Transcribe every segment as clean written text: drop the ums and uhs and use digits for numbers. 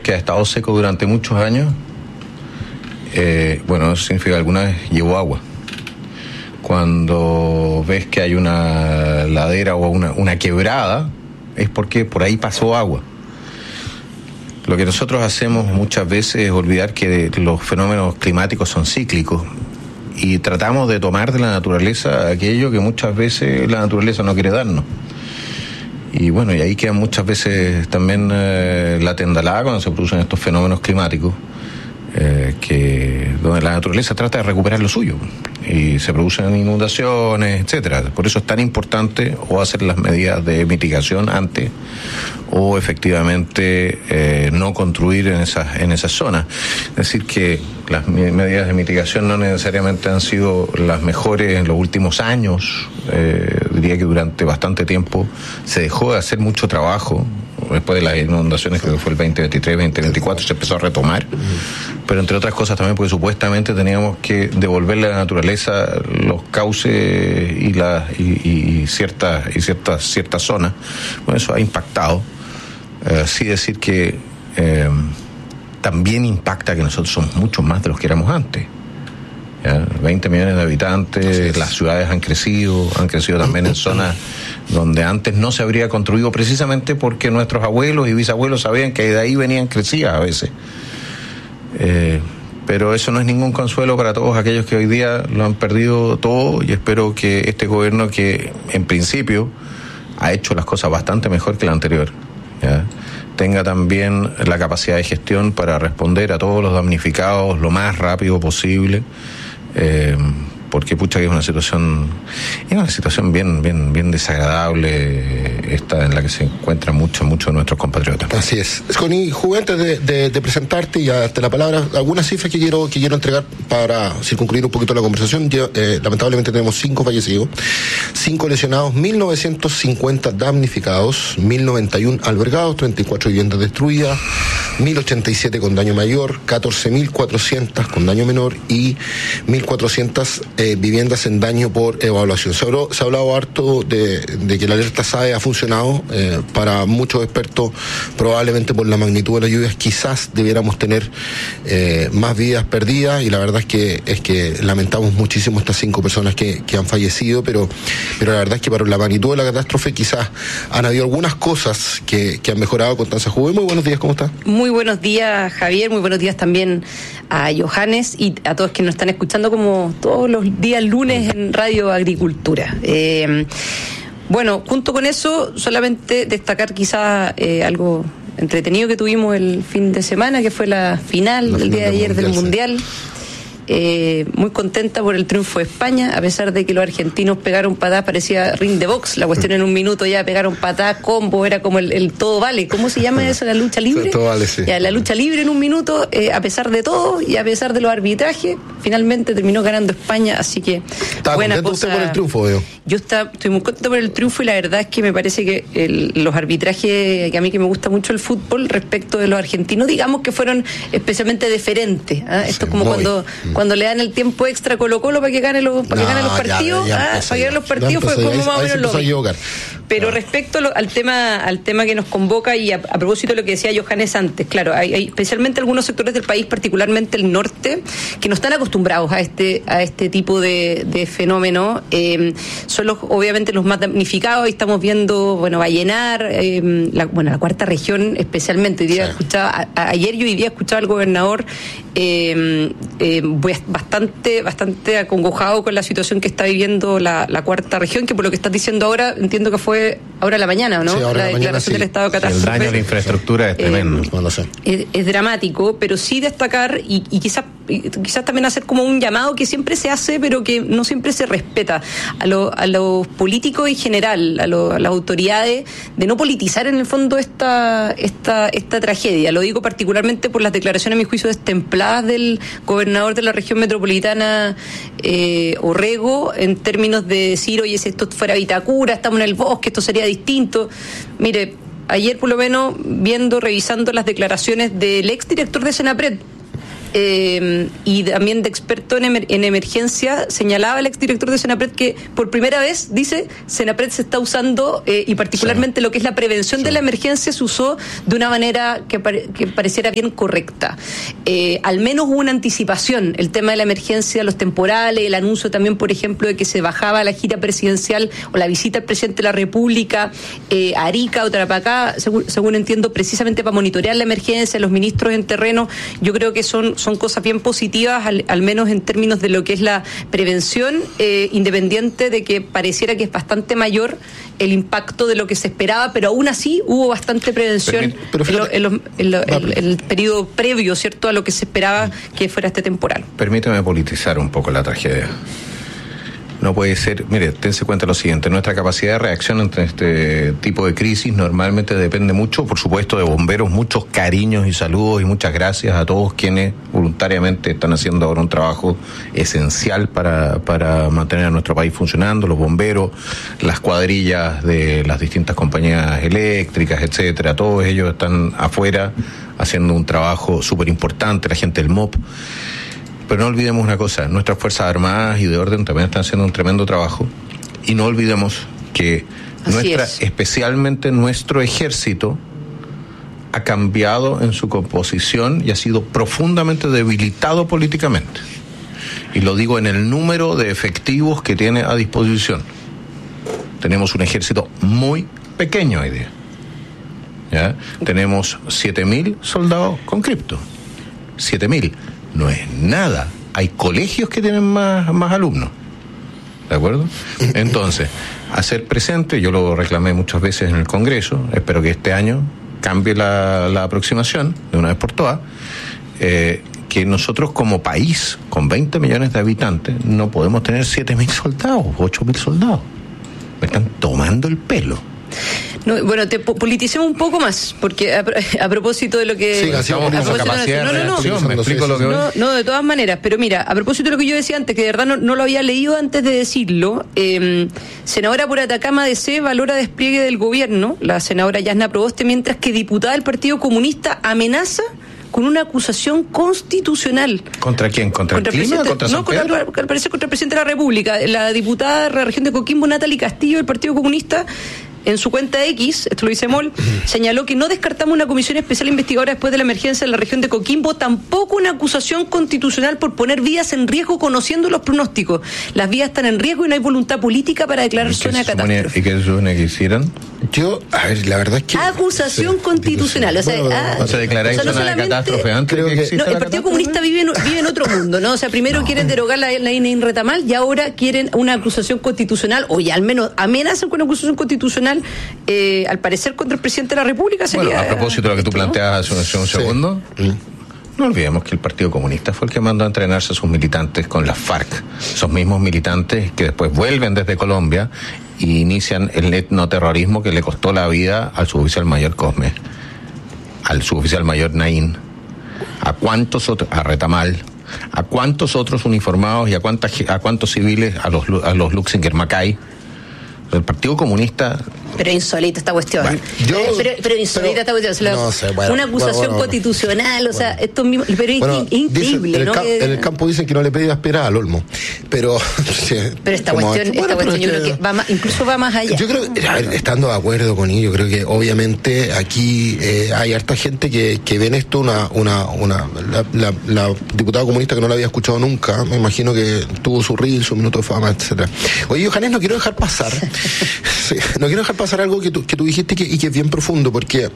que ha estado seco durante muchos años, eso significa que alguna vez llevó agua. Cuando ves que hay una ladera o una quebrada, es porque por ahí pasó agua. Lo que nosotros hacemos muchas veces es olvidar que los fenómenos climáticos son cíclicos y tratamos de tomar de la naturaleza aquello que muchas veces la naturaleza no quiere darnos. Y y ahí queda muchas veces también la tendalada cuando se producen estos fenómenos climáticos, donde la naturaleza trata de recuperar lo suyo y se producen inundaciones, etcétera. Por eso es tan importante o hacer las medidas de mitigación antes o efectivamente no construir en esas zonas. Es decir, que las medidas de mitigación no necesariamente han sido las mejores en los últimos años. Diría que durante bastante tiempo se dejó de hacer mucho trabajo. Después de las inundaciones, creo que fue el 2023, 2024, se empezó a retomar. Pero entre otras cosas también porque supuestamente teníamos que devolverle a la naturaleza los cauces y ciertas zonas. Eso ha impactado. Sí decir que también impacta que nosotros somos mucho más de los que éramos antes. 20 millones de habitantes, las ciudades han crecido también en zonas donde antes no se habría construido, precisamente porque nuestros abuelos y bisabuelos sabían que de ahí venían crecidas a veces. Pero eso no es ningún consuelo para todos aquellos que hoy día lo han perdido todo, y espero que este gobierno, que en principio ha hecho las cosas bastante mejor que el anterior, tenga también la capacidad de gestión para responder a todos los damnificados lo más rápido posible, porque que es una situación bien desagradable esta en la que se encuentran muchos de nuestros compatriotas. Así es. Connie, antes de presentarte y darte la palabra, algunas cifras que quiero entregar para circunscribir un poquito la conversación. Lamentablemente tenemos 5 fallecidos, 5 lesionados, 1.950 damnificados, 1.091 albergados, 34 viviendas destruidas, 1.087 con daño mayor, 14.400 con daño menor y 1.400 viviendas en daño por evaluación. Se ha hablado harto de que la alerta SAE ha funcionado. Para muchos expertos, probablemente por la magnitud de las lluvias, quizás debiéramos tener más vidas perdidas, y la verdad es que lamentamos muchísimo estas 5 personas que han fallecido, pero la verdad es que para la magnitud de la catástrofe quizás han habido algunas cosas que han mejorado. Constanza Juve, muy buenos días, ¿cómo está? Muy buenos días, Javier, muy buenos días también a Johannes y a todos que nos están escuchando como todos los días lunes en Radio Agricultura. Junto con eso, solamente destacar quizás algo entretenido que tuvimos el fin de semana, que fue la final del día de ayer del Mundial. Muy contenta por el triunfo de España, a pesar de que los argentinos pegaron patadas, parecía ring de box, la cuestión en un minuto ya pegaron patadas, combo, era como el todo vale. ¿Cómo se llama eso, la lucha libre? Todo vale, sí. Ya, la lucha libre en un minuto, a pesar de todo y a pesar de los arbitrajes, finalmente terminó ganando España, así que buena cosa. ¿Usted por el triunfo, veo? Yo estoy muy contento por el triunfo, y la verdad es que me parece que los arbitrajes, que a mí que me gusta mucho el fútbol, respecto de los argentinos, digamos que fueron especialmente deferentes. Esto es como cuando le dan el tiempo extra a Colo-Colo para que gane los partidos, para que gane los partidos fue como más o menos lo mismo. Pero respecto al tema que nos convoca, y a propósito de lo que decía Johannes antes, claro, hay especialmente algunos sectores del país, particularmente el norte, que no están acostumbrados a este tipo de fenómeno. Son obviamente los más damnificados. Ahí estamos viendo, Vallenar, la cuarta región especialmente. Hoy día ayer y hoy día escuchaba al gobernador bastante acongojado con la situación que está viviendo la cuarta región, que por lo que estás diciendo ahora, entiendo que fue ahora a la mañana, ¿no? Sí, ahora la declaración del estado de catástrofe. El daño a la infraestructura es tremendo. Es dramático, pero sí destacar y quizás también hacer como un llamado que siempre se hace, pero que no siempre se respeta a los políticos en general, a las autoridades, de no politizar en el fondo esta tragedia. Lo digo particularmente por las declaraciones, a mi juicio, destempladas del gobernador de la región metropolitana, Orrego, en términos de decir, oye, si esto fuera Vitacura, estamos en el bosque, esto sería distinto. Mire, ayer por lo menos revisando las declaraciones del exdirector de Senapred, y también de experto en emergencia, señalaba el exdirector de Senapred que por primera vez, dice, Senapred se está usando, y particularmente lo que es la prevención de la emergencia se usó de una manera que pareciera bien correcta. Al menos hubo una anticipación, el tema de la emergencia, los temporales, el anuncio también, por ejemplo, de que se bajaba la gira presidencial o la visita del presidente de la República a Arica o Tarapacá, según entiendo, precisamente para monitorear la emergencia, los ministros en terreno. Yo creo que son cosas bien positivas, al menos en términos de lo que es la prevención, independiente de que pareciera que es bastante mayor el impacto de lo que se esperaba, pero aún así hubo bastante prevención en el periodo previo, ¿cierto?, a lo que se esperaba que fuera este temporal. Permítame politizar un poco la tragedia. No puede ser, mire, tense cuenta lo siguiente, nuestra capacidad de reacción ante este tipo de crisis normalmente depende mucho, por supuesto, de bomberos, muchos cariños y saludos y muchas gracias a todos quienes voluntariamente están haciendo ahora un trabajo esencial para mantener a nuestro país funcionando, los bomberos, las cuadrillas de las distintas compañías eléctricas, etcétera, todos ellos están afuera haciendo un trabajo súper importante, la gente del MOP. Pero no olvidemos una cosa, nuestras Fuerzas Armadas y de orden también están haciendo un tremendo trabajo, y no olvidemos que especialmente nuestro ejército ha cambiado en su composición y ha sido profundamente debilitado políticamente. Y lo digo en el número de efectivos que tiene a disposición. Tenemos un ejército muy pequeño hoy día. ¿Ya? Tenemos 7.000 soldados con cripto. 7.000. No es nada. Hay colegios que tienen más alumnos. ¿De acuerdo? Entonces, hacer presente, yo lo reclamé muchas veces en el Congreso, espero que este año cambie la aproximación de una vez por todas, que nosotros como país, con 20 millones de habitantes, no podemos tener 7.000 soldados, 8.000 soldados. Me están tomando el pelo. No, bueno, te politicemos un poco más, porque a propósito de lo que... Sí, estamos con esa capacidad de reacción, me explico lo que voy. No, de todas maneras, pero mira, a propósito de lo que yo decía antes, que de verdad no lo había leído antes de decirlo, senadora por Atacama DC valora despliegue del gobierno, la senadora Yasna Proboste, mientras que diputada del Partido Comunista amenaza con una acusación constitucional. ¿Contra quién? ¿Contra el clima? ¿Contra San Pedro? Al parecer contra el presidente de la República. La diputada de la región de Coquimbo, Natalie Castillo, del Partido Comunista, en su cuenta X, esto lo dice MOL, señaló que no descartamos una comisión especial investigadora después de la emergencia en la región de Coquimbo, tampoco una acusación constitucional por poner vidas en riesgo conociendo los pronósticos. Las vidas están en riesgo y no hay voluntad política para declarar zona de catástrofe. ¿Y qué se supone que hicieran? La verdad es que... Acusación constitucional. O sea, declaráis zona de catástrofe antes de que exista el Partido Comunista vive en otro mundo, ¿no? O sea, primero quieren derogar la INRETAMAL y ahora quieren una acusación constitucional, o ya al menos amenazan con una acusación constitucional, al parecer contra el presidente de la República. Sería, bueno, a propósito de lo que tú planteabas hace un segundo, no olvidemos que el Partido Comunista fue el que mandó a entrenarse a sus militantes con las FARC, esos mismos militantes que después vuelven desde Colombia y inician el etnoterrorismo que le costó la vida al suboficial mayor Cosme, al suboficial mayor Naín, a cuántos otros, a Retamal, a cuántos otros uniformados y a cuántos civiles, a los Luxinger Macay. El Partido Comunista... Pero insólita esta cuestión. Bueno, pero insólita esta cuestión. No sé, bueno, una acusación constitucional, o sea, esto mismo, pero es increíble, ¿no? En el campo dicen que no le pedí esperar al Olmo, pero... pero esta cuestión yo creo que incluso va más allá. Yo creo, estando de acuerdo con ello, creo que obviamente aquí hay harta gente que ven esto la diputada comunista que no la había escuchado nunca, me imagino que tuvo su reel, su minuto de fama, etcétera. Oye, Johannes, no quiero dejar pasar algo que tú dijiste y que es bien profundo, porque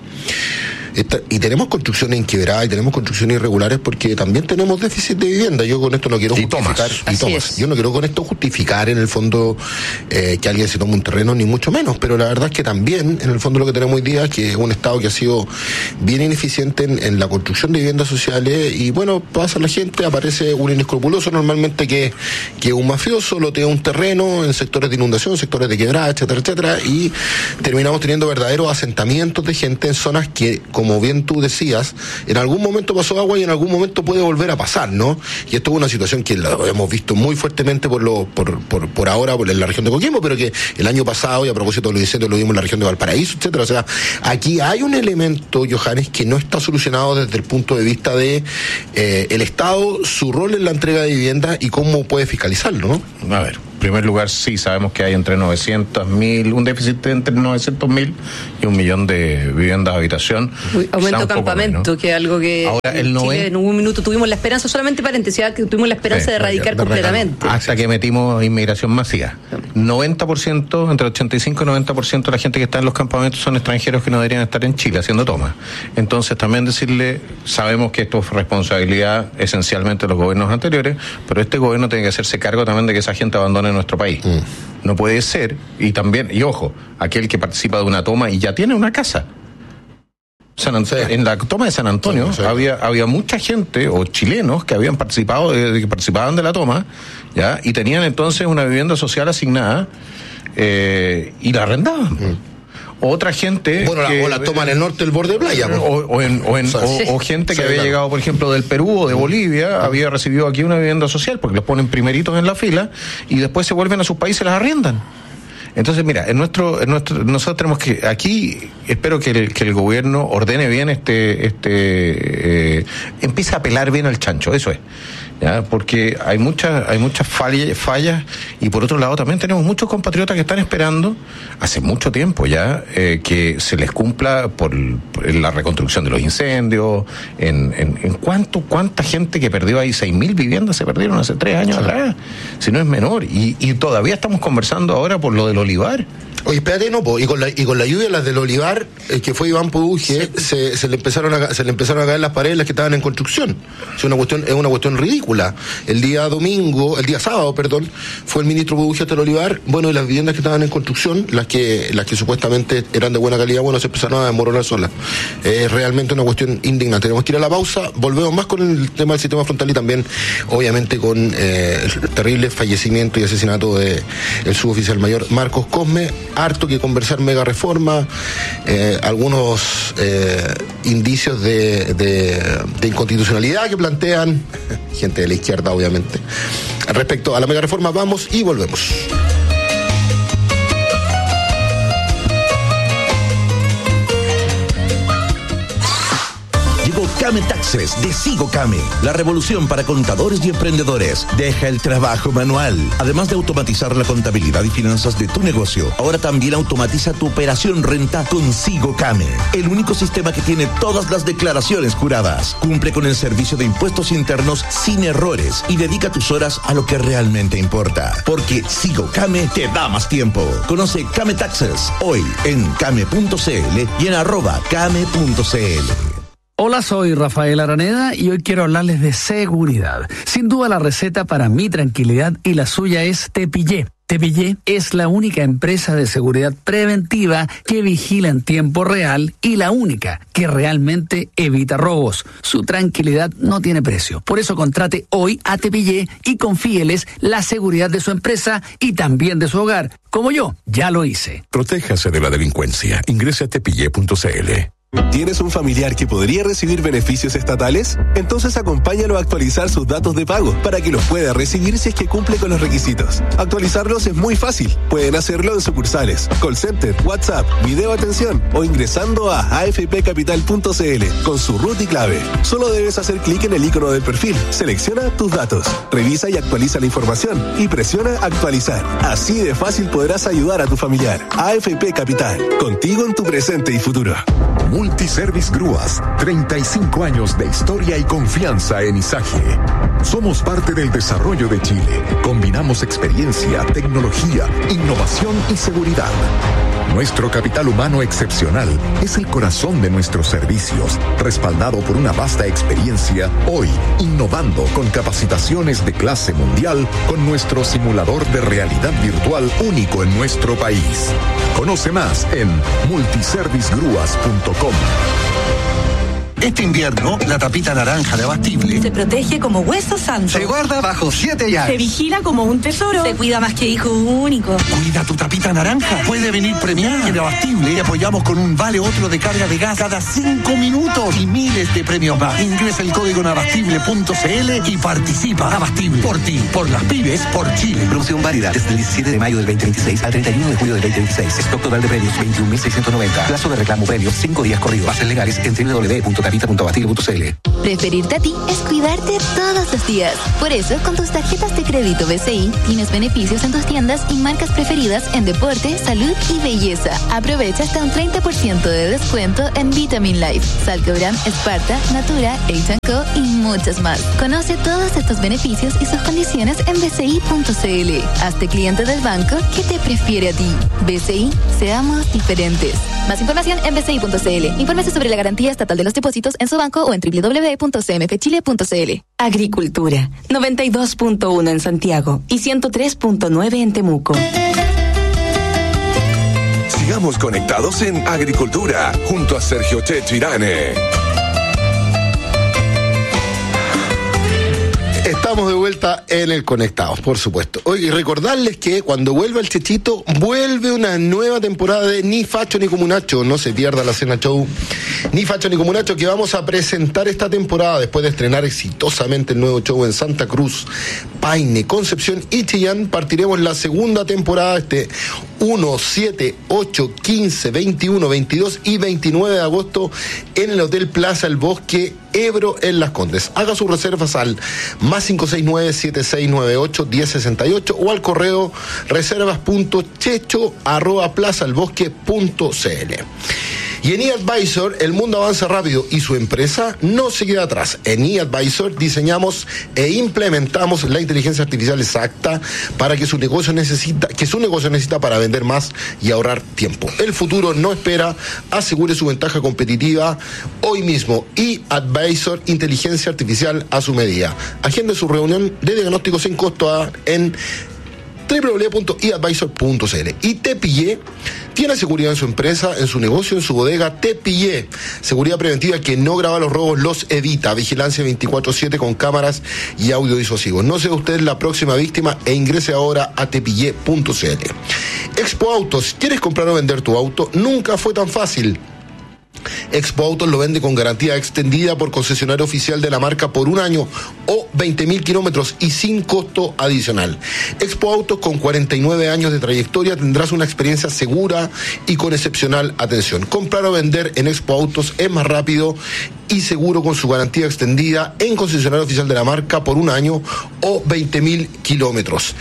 y tenemos construcciones inquebradas y tenemos construcciones irregulares porque también tenemos déficit de vivienda. Yo con esto no quiero justificar yo no quiero con esto justificar en el fondo que alguien se tome un terreno, ni mucho menos, pero la verdad es que también en el fondo lo que tenemos hoy día es que es un Estado que ha sido bien ineficiente en la construcción de viviendas sociales, y bueno, pasa la gente, aparece un inescrupuloso normalmente que un mafioso lotea un terreno en sectores de inundación, sectores de quebrada, etcétera, etcétera, y terminamos teniendo verdaderos asentamientos de gente en zonas que como bien tú decías, en algún momento pasó agua y en algún momento puede volver a pasar, ¿no? Y esto es una situación que la hemos visto muy fuertemente por ahora en la región de Coquimbo, pero que el año pasado, y a propósito de los incendios, lo vimos en la región de Valparaíso, etcétera. O sea, aquí hay un elemento, Johannes, que no está solucionado desde el punto de vista de el Estado, su rol en la entrega de vivienda y cómo puede fiscalizarlo, ¿no? A ver, en primer lugar, sí sabemos que hay entre 900.000, un déficit de entre 900.000 y 1 millón de viviendas de habitación. Aumento campamento, que es algo que ahora, en Chile en un minuto tuvimos la esperanza, solamente paréntesis, que tuvimos la esperanza de erradicar completamente. Hasta que metimos inmigración masiva. 90%, entre 85 y 90% de la gente que está en los campamentos son extranjeros que no deberían estar en Chile haciendo tomas. Entonces también decirle, sabemos que esto es responsabilidad esencialmente de los gobiernos anteriores, pero este gobierno tiene que hacerse cargo también de que esa gente abandone nuestro país. No puede ser, y también, y ojo, aquel que participa de una toma y ya tiene una casa. En la toma de San Antonio había mucha gente, o chilenos, que habían participado, que participaban de la toma, ¿ya? Y tenían entonces una vivienda social asignada y la arrendaban. Otra gente o la toma en el norte del borde de playa, o gente que había llegado, por ejemplo, del Perú o de Bolivia, había recibido aquí una vivienda social porque los ponen primeritos en la fila y después se vuelven a sus países y las arriendan. Entonces, mira, nosotros tenemos que, aquí espero que el gobierno ordene bien empieza a pelar bien al chancho, eso es. ¿Ya? Porque hay muchas fallas y por otro lado también tenemos muchos compatriotas que están esperando hace mucho tiempo ya que se les cumpla por la reconstrucción de los incendios, en cuánta gente que perdió ahí, 6.000 viviendas se perdieron hace 3 años atrás, si no es menor, y todavía estamos conversando ahora por lo del olivar. Oye, espérate, no, y con la lluvia, las del olivar, que fue Iván Poduje, se le empezaron a caer las paredes, las que estaban en construcción. Es una cuestión ridícula. El día sábado, fue el ministro Poduje hasta el olivar, y las viviendas que estaban en construcción, las que supuestamente eran de buena calidad, se empezaron a desmoronar solas. Es realmente una cuestión indignante. Tenemos que ir a la pausa, volvemos más con el tema del sistema frontal y también, obviamente, con el terrible fallecimiento y asesinato del suboficial mayor Marcos Cosme. Harto que conversar, mega reforma, algunos indicios de inconstitucionalidad que plantean gente de la izquierda, obviamente. Respecto a la mega reforma, vamos y volvemos. Came Taxes de Sigo Came, la revolución para contadores y emprendedores. Deja el trabajo manual. Además de automatizar la contabilidad y finanzas de tu negocio, ahora también automatiza tu operación renta con Sigo Came, el único sistema que tiene todas las declaraciones juradas. Cumple con el servicio de impuestos internos sin errores y dedica tus horas a lo que realmente importa. Porque Sigo Came te da más tiempo. Conoce Came Taxes hoy en came.cl y en @came.cl. Hola, soy Rafael Araneda y hoy quiero hablarles de seguridad. Sin duda la receta para mi tranquilidad y la suya es Tepillé. Tepillé es la única empresa de seguridad preventiva que vigila en tiempo real y la única que realmente evita robos. Su tranquilidad no tiene precio. Por eso contrate hoy a Tepillé y confíeles la seguridad de su empresa y también de su hogar. Como yo, ya lo hice. Protéjase de la delincuencia. Ingrese a tepillé.cl. ¿Tienes un familiar que podría recibir beneficios estatales? Entonces acompáñalo a actualizar sus datos de pago para que los pueda recibir si es que cumple con los requisitos. Actualizarlos es muy fácil. Pueden hacerlo en sucursales, call center, WhatsApp, video atención o ingresando a afpcapital.cl con su RUT y clave. Solo debes hacer clic en el icono del perfil, selecciona tus datos, revisa y actualiza la información y presiona actualizar. Así de fácil podrás ayudar a tu familiar. AFP Capital, contigo en tu presente y futuro. Multiservice Grúas, 35 años de historia y confianza en Izaje. Somos parte del desarrollo de Chile. Combinamos experiencia, tecnología, innovación y seguridad. Nuestro capital humano excepcional es el corazón de nuestros servicios, respaldado por una vasta experiencia, hoy innovando con capacitaciones de clase mundial con nuestro simulador de realidad virtual único en nuestro país. Conoce más en multiservicegrúas.com. Este invierno, la tapita naranja de Abastible se protege como hueso santo. se guarda bajo 7 llaves. Se vigila como un tesoro. Se cuida más que hijo único. Cuida tu tapita naranja. Puede venir premiada. En Abastible te apoyamos con un vale otro de carga de gas cada 5 minutos y miles de premios más. Ingresa el código en abastible.cl y participa. Abastible. Por ti, por las pymes, por Chile. Promoción válida desde el 17 de mayo del 2026 al 31 de julio del 2026. Stock total de premios 21.690. Plazo de reclamo premios 5 días corridos. Bases legales en www.tapita.abastible.cl. Preferirte a ti es cuidarte todos los días. Por eso, con tus tarjetas de crédito BCI, tienes beneficios en tus tiendas y marcas preferidas en deporte, salud y belleza. Aprovecha hasta un 30% de descuento en Vitamin Life, Salcobran, Sparta, Natura, H&Co y muchas más. Conoce todos estos beneficios y sus condiciones en bci.cl. Hazte cliente del banco que te prefiere a ti. BCI, seamos diferentes. Más información en bci.cl. Infórmese sobre la garantía estatal de los depósitos en su banco o en www.cmfchile.cl. Agricultura, 92.1 en Santiago y 103.9 en Temuco. Sigamos conectados en Agricultura, junto a Sergio Checho Irane. Estamos de vuelta en el Conectados, por supuesto. Oye, y recordarles que cuando vuelva el Chechito, vuelve una nueva temporada de Ni Facho ni Comunacho. No se pierda la cena show Ni Facho ni Comunacho, que vamos a presentar esta temporada después de estrenar exitosamente el nuevo show en Santa Cruz, Paine, Concepción y Chillán. Partiremos la segunda temporada 1, 7, 8, 15, 21, 22 y 29 de agosto en el Hotel Plaza El Bosque, Ebro, en Las Condes. Haga sus reservas al más 569-7698-1068 o al correo reservas.checho@plazaelbosque.cl. Y en eAdvisor, el mundo avanza rápido y su empresa no se queda atrás. En eAdvisor diseñamos e implementamos la inteligencia artificial exacta para que su negocio necesita para vender más y ahorrar tiempo. El futuro no espera, asegure su ventaja competitiva hoy mismo. eAdvisor, inteligencia artificial a su medida. Agende su reunión de diagnóstico sin costo en www.eadvisor.cl. Y Tepillé tiene seguridad en su empresa, en su negocio, en su bodega. Tepillé, seguridad preventiva que no graba los robos, los evita. Vigilancia 24/7 con cámaras y audio disuasivo. No sea usted la próxima víctima e ingrese ahora a tepillé.cl. Expo Autos, ¿quieres comprar o vender tu auto? Nunca fue tan fácil. Expo Autos lo vende con garantía extendida por concesionario oficial de la marca por 1 año o 20.000 kilómetros y sin costo adicional. Expo Autos, con 49 años de trayectoria, tendrás una experiencia segura y con excepcional atención. Comprar o vender en Expo Autos es más rápido y seguro con su garantía extendida en concesionario oficial de la marca por 1 año o 20.000 kilómetros.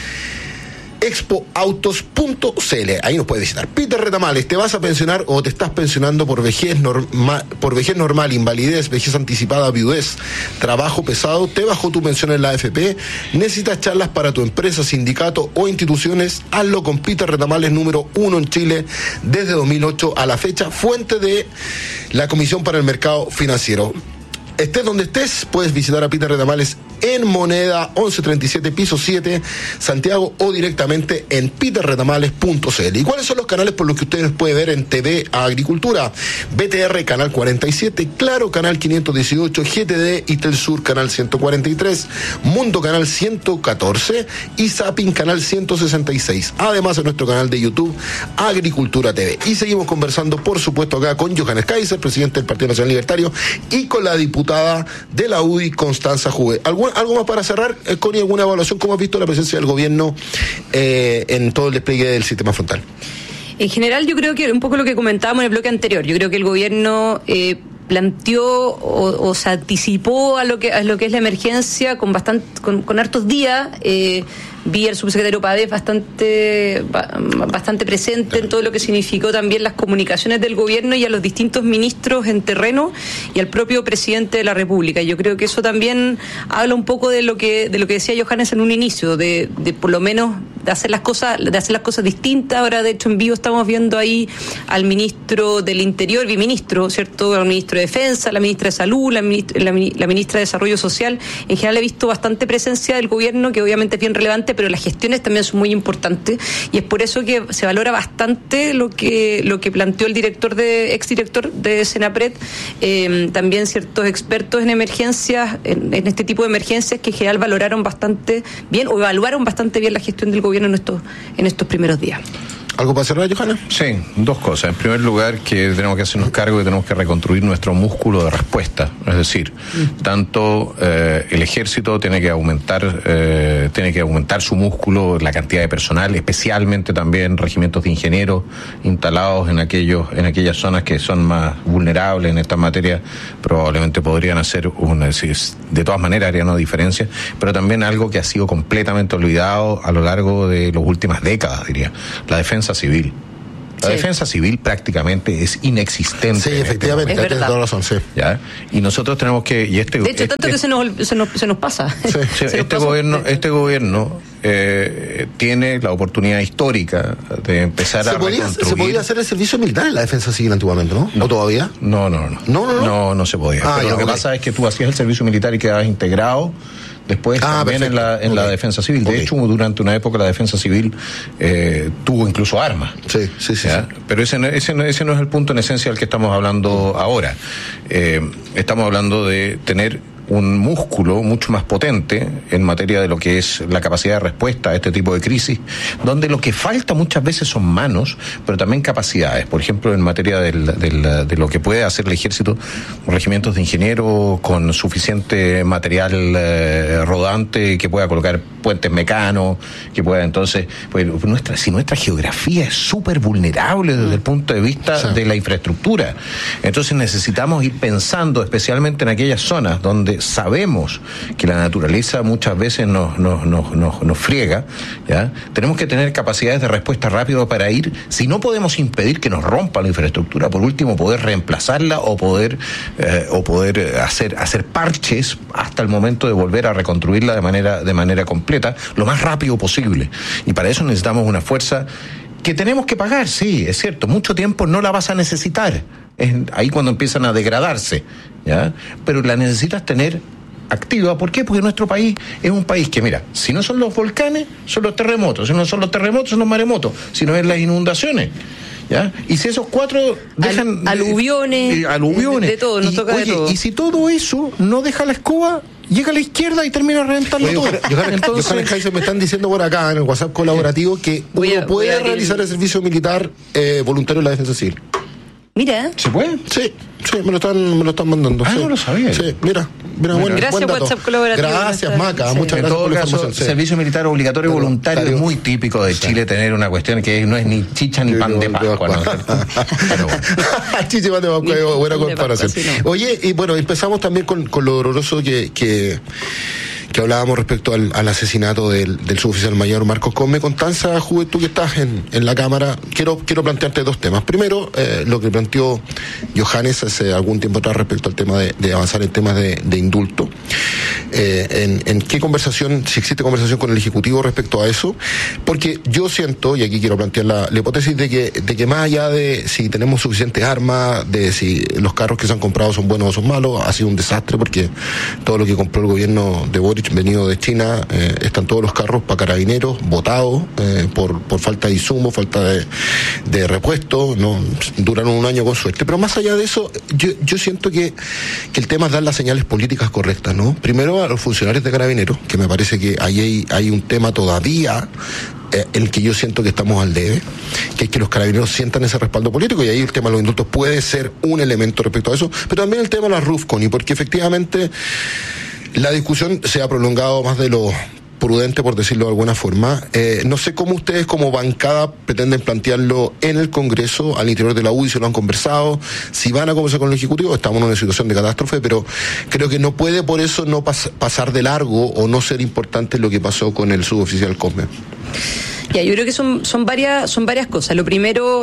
expoautos.cl, ahí nos puedes visitar. Peter Retamales, ¿te vas a pensionar o te estás pensionando por vejez normal, invalidez, vejez anticipada, viudez, trabajo pesado? ¿Te bajó tu pensión en la AFP? ¿Necesitas charlas para tu empresa, sindicato o instituciones? Hazlo con Peter Retamales, número 1 en Chile desde 2008 a la fecha, fuente de la Comisión para el Mercado Financiero. Estés donde estés, puedes visitar a Peter Retamales en Moneda 1137, piso 7, Santiago, o directamente en peterretamales.cl. ¿Y cuáles son los canales por los que ustedes pueden ver en TV Agricultura? BTR, canal 47, Claro, canal 518, GTD y Telsur, canal 143, Mundo, canal 114 y Zapping, canal 166. Además, en nuestro canal de YouTube, Agricultura TV. Y seguimos conversando, por supuesto, acá con Johannes Kaiser, presidente del Partido Nacional Libertario, y con la diputada de la UDI, Constanza Juve. ¿Algo más para cerrar, Connie? ¿Alguna evaluación? ¿Cómo has visto la presencia del gobierno en todo el despliegue del sistema frontal? En general, yo creo que un poco lo que comentábamos en el bloque anterior, yo creo que el gobierno planteó o se anticipó a lo que es la emergencia con hartos días. Vi al subsecretario Pavés bastante presente en todo lo que significó también las comunicaciones del gobierno y a los distintos ministros en terreno y al propio presidente de la República. Yo creo que eso también habla un poco de lo que decía Johannes en un inicio, de por lo menos de hacer las cosas distintas. Ahora, de hecho, en vivo estamos viendo ahí al ministro del Interior, biministro, ¿cierto?, al ministro de Defensa, la ministra de Salud, la ministra de Desarrollo Social. En general he visto bastante presencia del gobierno, que obviamente es bien relevante importante, pero las gestiones también son muy importantes, y es por eso que se valora bastante lo que planteó el exdirector de Senapred, también ciertos expertos en emergencias, en este tipo de emergencias, que en general valoraron bastante bien o evaluaron bastante bien la gestión del gobierno en estos primeros días. ¿Algo para cerrar, Johanna? Sí, dos cosas. En primer lugar, que tenemos que hacernos cargo y tenemos que reconstruir nuestro músculo de respuesta. Es decir, tanto el ejército tiene que aumentar su músculo, la cantidad de personal, especialmente también regimientos de ingenieros instalados en aquellas zonas que son más vulnerables en esta materia, probablemente podrían hacer de todas maneras harían una diferencia, pero también algo que ha sido completamente olvidado a lo largo de las últimas décadas, diría, la defensa civil. La defensa civil prácticamente es inexistente. Sí, efectivamente, tienes toda razón, sí. ¿Ya? Y nosotros tenemos que... de hecho, tanto que se nos pasa. Sí. Este gobierno tiene la oportunidad histórica de empezar a reconstruir. ¿Se podía hacer el servicio militar en la defensa civil antiguamente, no? ¿O todavía? No se podía. Pero lo que pasa es que tú hacías el servicio militar y quedabas integrado después también en la defensa civil. De hecho, durante una época la defensa civil tuvo incluso armas. Sí. Pero ese no es el punto en esencia del que estamos hablando ahora. Estamos hablando de tener un músculo mucho más potente en materia de lo que es la capacidad de respuesta a este tipo de crisis, donde lo que falta muchas veces son manos, pero también capacidades. Por ejemplo, en materia de lo que puede hacer el ejército, regimientos de ingenieros con suficiente material rodante que pueda colocar puentes mecanos, que pueda entonces... si nuestra geografía es súper vulnerable desde el punto de vista de la infraestructura, entonces necesitamos ir pensando especialmente en aquellas zonas donde sabemos que la naturaleza muchas veces nos friega, ¿ya? Tenemos que tener capacidades de respuesta rápido para ir, si no podemos impedir que nos rompa la infraestructura, por último poder reemplazarla o poder hacer parches hasta el momento de volver a reconstruirla de manera completa, lo más rápido posible. Y para eso necesitamos una fuerza que tenemos que pagar, sí, es cierto, mucho tiempo no la vas a necesitar. Es ahí cuando empiezan a degradarse, ¿ya? Pero la necesitas tener activa. ¿Por qué? Porque nuestro país es un país que, mira, si no son los volcanes, son los terremotos. Si no son los terremotos, son los maremotos. Si no es las inundaciones, ¿ya? Y si esos cuatro dejan... Aluviones. De todo, nos toca de todo. Y si todo eso no deja la escoba, llega a la izquierda y termina reventando todo. Johannes Kaiser, me están diciendo por acá en el WhatsApp colaborativo que uno puede realizar el servicio militar voluntario en la defensa civil. Mira. ¿Se puede? Sí, me lo están mandando. No lo sabía. Sí, mira, buen gracias, dato. WhatsApp colaborativo. Gracias, Maca. Muchas gracias por la información. Servicio militar obligatorio voluntario es muy típico de Chile tener una cuestión que no es ni chicha ni pan de Pascua. Pero bueno. Chicha y pan de Pascua es buena comparación. Oye, y bueno, empezamos también con lo doloroso que hablábamos respecto al asesinato del suboficial mayor Marcos Come. Constanza, tú que estás en la Cámara, quiero plantearte dos temas. Primero, lo que planteó Johannes hace algún tiempo atrás respecto al tema de avanzar en temas de indulto. ¿En qué conversación, si existe conversación con el Ejecutivo respecto a eso? Porque yo siento, y aquí quiero plantear la hipótesis de que más allá de si tenemos suficientes armas, de si los carros que se han comprado son buenos o son malos, ha sido un desastre porque todo lo que compró el gobierno de Boric venido de China, están todos los carros para carabineros botados por falta de insumos, falta de repuesto, no duraron un año con suerte. Pero más allá de eso, yo siento que el tema es dar las señales políticas correctas, ¿no? Primero a los funcionarios de carabineros, que me parece que ahí hay un tema todavía en el que yo siento que estamos al debe, que es que los carabineros sientan ese respaldo político, y ahí el tema de los indultos puede ser un elemento respecto a eso, pero también el tema de la RUFCON, y porque efectivamente la discusión se ha prolongado más de lo prudente, por decirlo de alguna forma. No sé cómo ustedes como bancada pretenden plantearlo en el Congreso, al interior de la UDI, si lo han conversado, si van a conversar con el Ejecutivo. Estamos en una situación de catástrofe, pero creo que no puede por eso no pasar de largo o no ser importante lo que pasó con el suboficial Come. Ya, yo creo que son varias cosas. Lo primero,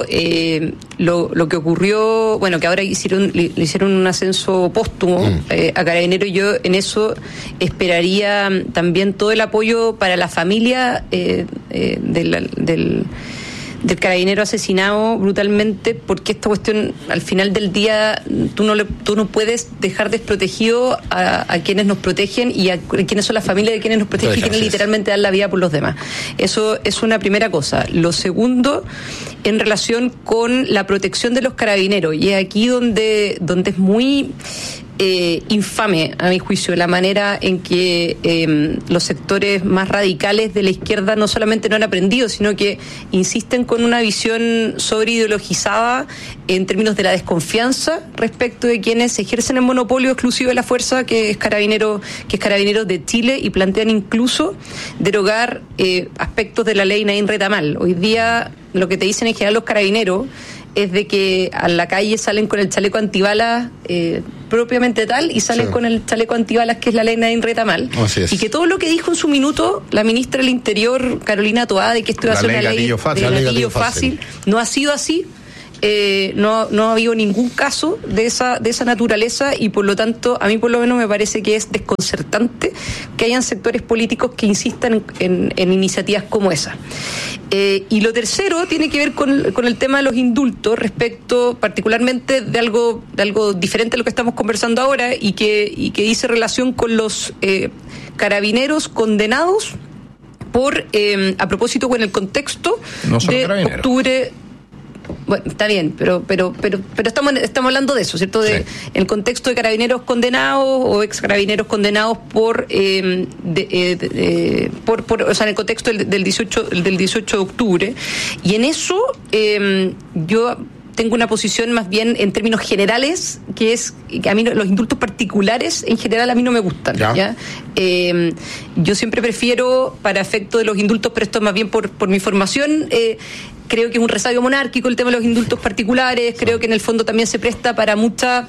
lo que ocurrió, bueno, que ahora le hicieron un ascenso póstumo a Carabineros, y yo en eso esperaría también todo el apoyo para la familia del carabinero asesinado brutalmente, porque esta cuestión, al final del día, tú no puedes dejar desprotegido a quienes nos protegen y a quienes son las familias de quienes nos protegen y quienes literalmente dan la vida por los demás. Eso es una primera cosa. Lo segundo, en relación con la protección de los carabineros, y es aquí donde es muy infame, a mi juicio, la manera en que los sectores más radicales de la izquierda no solamente no han aprendido, sino que insisten con una visión sobreideologizada en términos de la desconfianza respecto de quienes ejercen el monopolio exclusivo de la fuerza, que es Carabineros de Chile, y plantean incluso derogar aspectos de la ley Naín Retamal. Hoy día lo que te dicen en general los carabineros es de que a la calle salen con el chaleco antibalas propiamente tal, y salen con el chaleco antibalas que es la ley Naín Retamal. Y que todo lo que dijo en su minuto la ministra del Interior, Carolina Toá, de que esto iba a ser una ley de gatillo fácil, no ha sido así. No ha habido ningún caso de esa naturaleza, y por lo tanto a mí por lo menos me parece que es desconcertante que hayan sectores políticos que insistan en iniciativas como esa. Y lo tercero tiene que ver con el tema de los indultos, respecto particularmente de algo diferente a lo que estamos conversando ahora, y que dice relación con los carabineros condenados por a propósito con el contexto de octubre. Bueno, está bien, pero estamos hablando de eso, ¿cierto? De el contexto de carabineros condenados o ex carabineros condenados por o sea, en el contexto del 18 de octubre. Y en eso yo tengo una posición más bien en términos generales, que es que a mí los indultos particulares en general a mí no me gustan. ¿Ya? Yo siempre prefiero, para efecto de los indultos, pero esto más bien por mi formación, creo que es un resabio monárquico el tema de los indultos particulares. Creo que en el fondo también se presta para mucha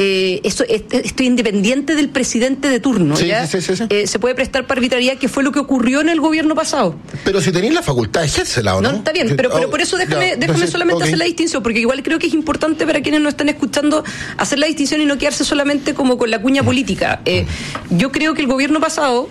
estoy independiente del presidente de turno. ¿Ya? Sí. Se puede prestar para arbitrariedad, que fue lo que ocurrió en el gobierno pasado. Pero si tenéis la facultad, ejércela, ¿o no? Está bien, pero por eso déjame solamente hacer la distinción, porque igual creo que es importante para quienes nos están escuchando hacer la distinción y no quedarse solamente como con la cuña política. Yo creo que el gobierno pasado,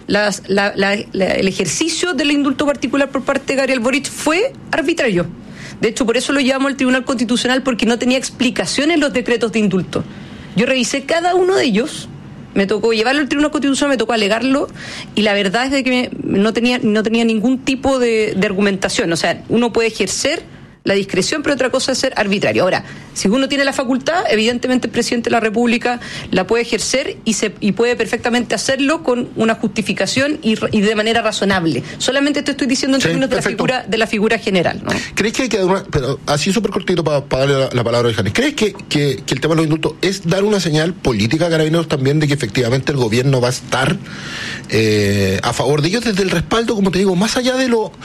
el ejercicio del indulto particular por parte de Gabriel Boric fue arbitrario. De hecho, por eso lo llevamos al Tribunal Constitucional, porque no tenía explicación en los decretos de indulto. Yo revisé cada uno de ellos, me tocó llevarlo al Tribunal Constitucional, me tocó alegarlo, y la verdad es de que no tenía ningún tipo de argumentación. O sea, uno puede ejercer la discreción, pero otra cosa es ser arbitrario. Ahora, si uno tiene la facultad, evidentemente el presidente de la República la puede ejercer y puede perfectamente hacerlo con una justificación y de manera razonable. Solamente te estoy diciendo en términos de la figura general, ¿no? ¿Crees que hay que dar una, pero así súper cortito para darle la palabra a Janes, ¿crees que el tema de los indultos es dar una señal política a Carabineros también de que efectivamente el gobierno va a estar a favor de ellos desde el respaldo, como te digo, más allá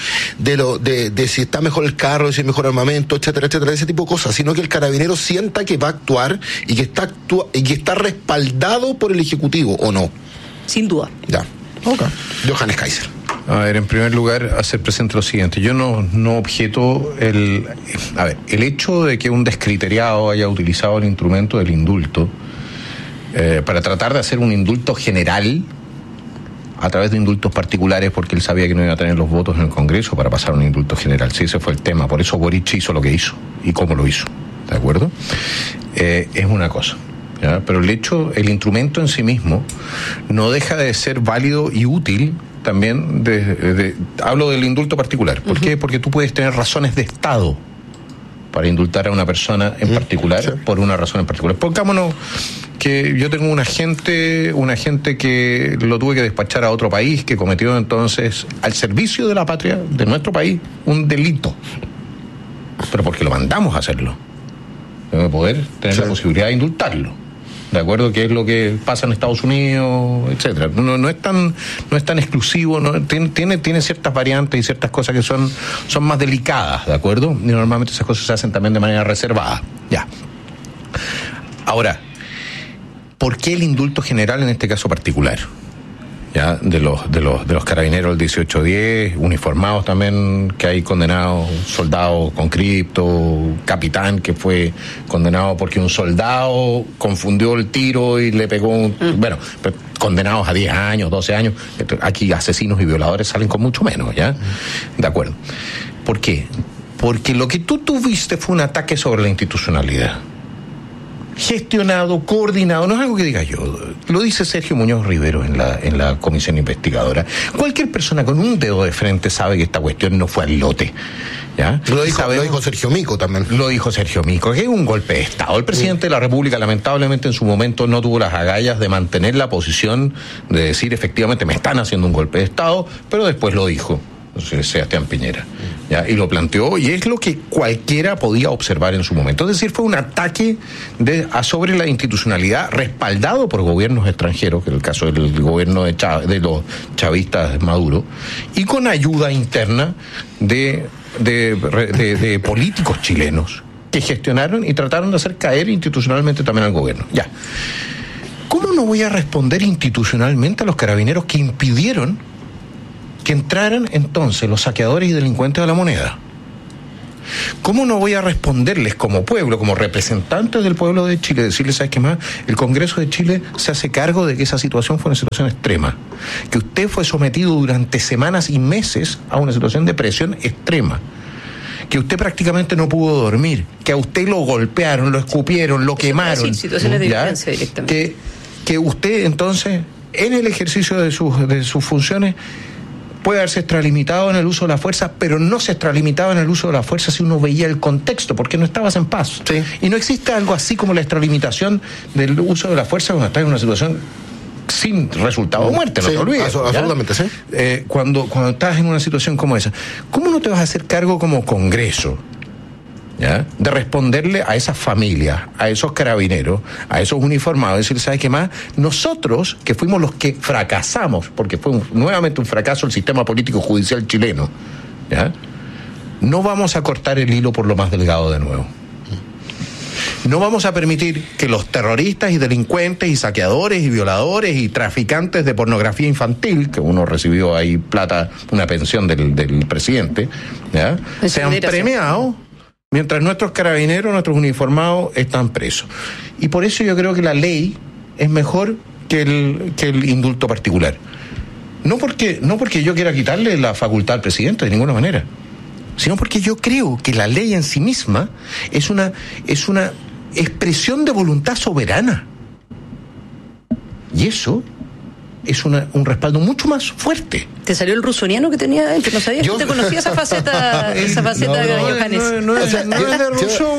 de si está mejor el carro, de si es mejor armamento, etcétera, ese tipo de cosas, sino que el carabinero sienta que va a actuar y que está respaldado por el Ejecutivo, ¿o no? Sin duda. Ya. Ok. Johannes Kaiser. A ver, en primer lugar, hacer presente lo siguiente. Yo no objeto el hecho de que un descriteriado haya utilizado el instrumento del indulto para tratar de hacer un indulto general a través de indultos particulares, porque él sabía que no iba a tener los votos en el Congreso para pasar un indulto general. Sí, ese fue el tema. Por eso Boric hizo lo que hizo y cómo lo hizo. ¿De acuerdo? Es una cosa. ¿Ya? Pero el instrumento en sí mismo no deja de ser válido y útil también. Hablo del indulto particular. ¿Por qué? Porque tú puedes tener razones de Estado para indultar a una persona en particular, por una razón en particular. Pongámonos que yo tengo un agente que lo tuve que despachar a otro país, que cometió entonces al servicio de la patria de nuestro país un delito, pero porque lo mandamos a hacerlo, debe poder tener la posibilidad de indultarlo, de acuerdo, que es lo que pasa en Estados Unidos, etcétera. No es tan exclusivo, ¿no? Tiene ciertas variantes y ciertas cosas que son más delicadas, de acuerdo, y normalmente esas cosas se hacen también de manera reservada. Ya. Ahora, ¿por qué el indulto general en este caso particular? Ya, de los carabineros del 1810, uniformados también, que hay condenados, soldados con cripto, capitán que fue condenado porque un soldado confundió el tiro y le pegó condenados a 10 años, 12 años. Aquí asesinos y violadores salen con mucho menos, ¿ya? De acuerdo. ¿Por qué? Porque lo que tú tuviste fue un ataque sobre la institucionalidad. Gestionado, coordinado, no es algo que diga yo, lo dice Sergio Muñoz Rivero en la comisión investigadora. Cualquier persona con un dedo de frente sabe que esta cuestión no fue al lote. ¿Ya? Lo dijo Sergio Mico también. Lo dijo Sergio Mico, que es un golpe de Estado. El presidente de la República lamentablemente en su momento no tuvo las agallas de mantener la posición de decir efectivamente me están haciendo un golpe de Estado, pero después lo dijo Sebastián Piñera, ¿ya? Y lo planteó, y es lo que cualquiera podía observar en su momento. Es decir, fue un ataque sobre la institucionalidad respaldado por gobiernos extranjeros, que es el caso del gobierno de los chavistas Maduro, y con ayuda interna de políticos chilenos que gestionaron y trataron de hacer caer institucionalmente también al gobierno. Ya. ¿Cómo no voy a responder institucionalmente a los carabineros que impidieron que entraran entonces los saqueadores y delincuentes de la moneda? ¿Cómo no voy a responderles como pueblo, como representantes del pueblo de Chile, decirles, ¿sabes qué más? El Congreso de Chile se hace cargo de que esa situación fue una situación extrema, que usted fue sometido durante semanas y meses a una situación de presión extrema, que usted prácticamente no pudo dormir, que a usted lo golpearon, lo escupieron, lo quemaron. Sí, situaciones de violencia directamente. Que usted entonces, en el ejercicio de sus funciones, puede haberse extralimitado en el uso de la fuerza, pero no se extralimitaba en el uso de la fuerza si uno veía el contexto, porque no estabas en paz. Sí. Y no existe algo así como la extralimitación del uso de la fuerza cuando estás en una situación sin resultado de muerte, no te olvides. Absolutamente, sí. Cuando estás en una situación como esa, ¿cómo no te vas a hacer cargo como Congreso, ¿ya?, de responderle a esas familias, a esos carabineros, a esos uniformados, decir, ¿sabes qué más? Nosotros, que fuimos los que fracasamos, porque fue nuevamente un fracaso el sistema político judicial chileno, ¿ya?, no vamos a cortar el hilo por lo más delgado de nuevo. No vamos a permitir que los terroristas y delincuentes y saqueadores y violadores y traficantes de pornografía infantil, que uno recibió ahí plata, una pensión del presidente, ¿ya?, sean premiados, mientras nuestros carabineros, nuestros uniformados están presos. Y por eso yo creo que la ley es mejor que el indulto particular. No porque yo quiera quitarle la facultad al presidente, de ninguna manera, sino porque yo creo que la ley en sí misma es una expresión de voluntad soberana. Y eso es un respaldo mucho más fuerte. ¿Te salió el rusoniano que tenía dentro? No sabía que te conocía esa faceta de Johannes. No es de Rousseau.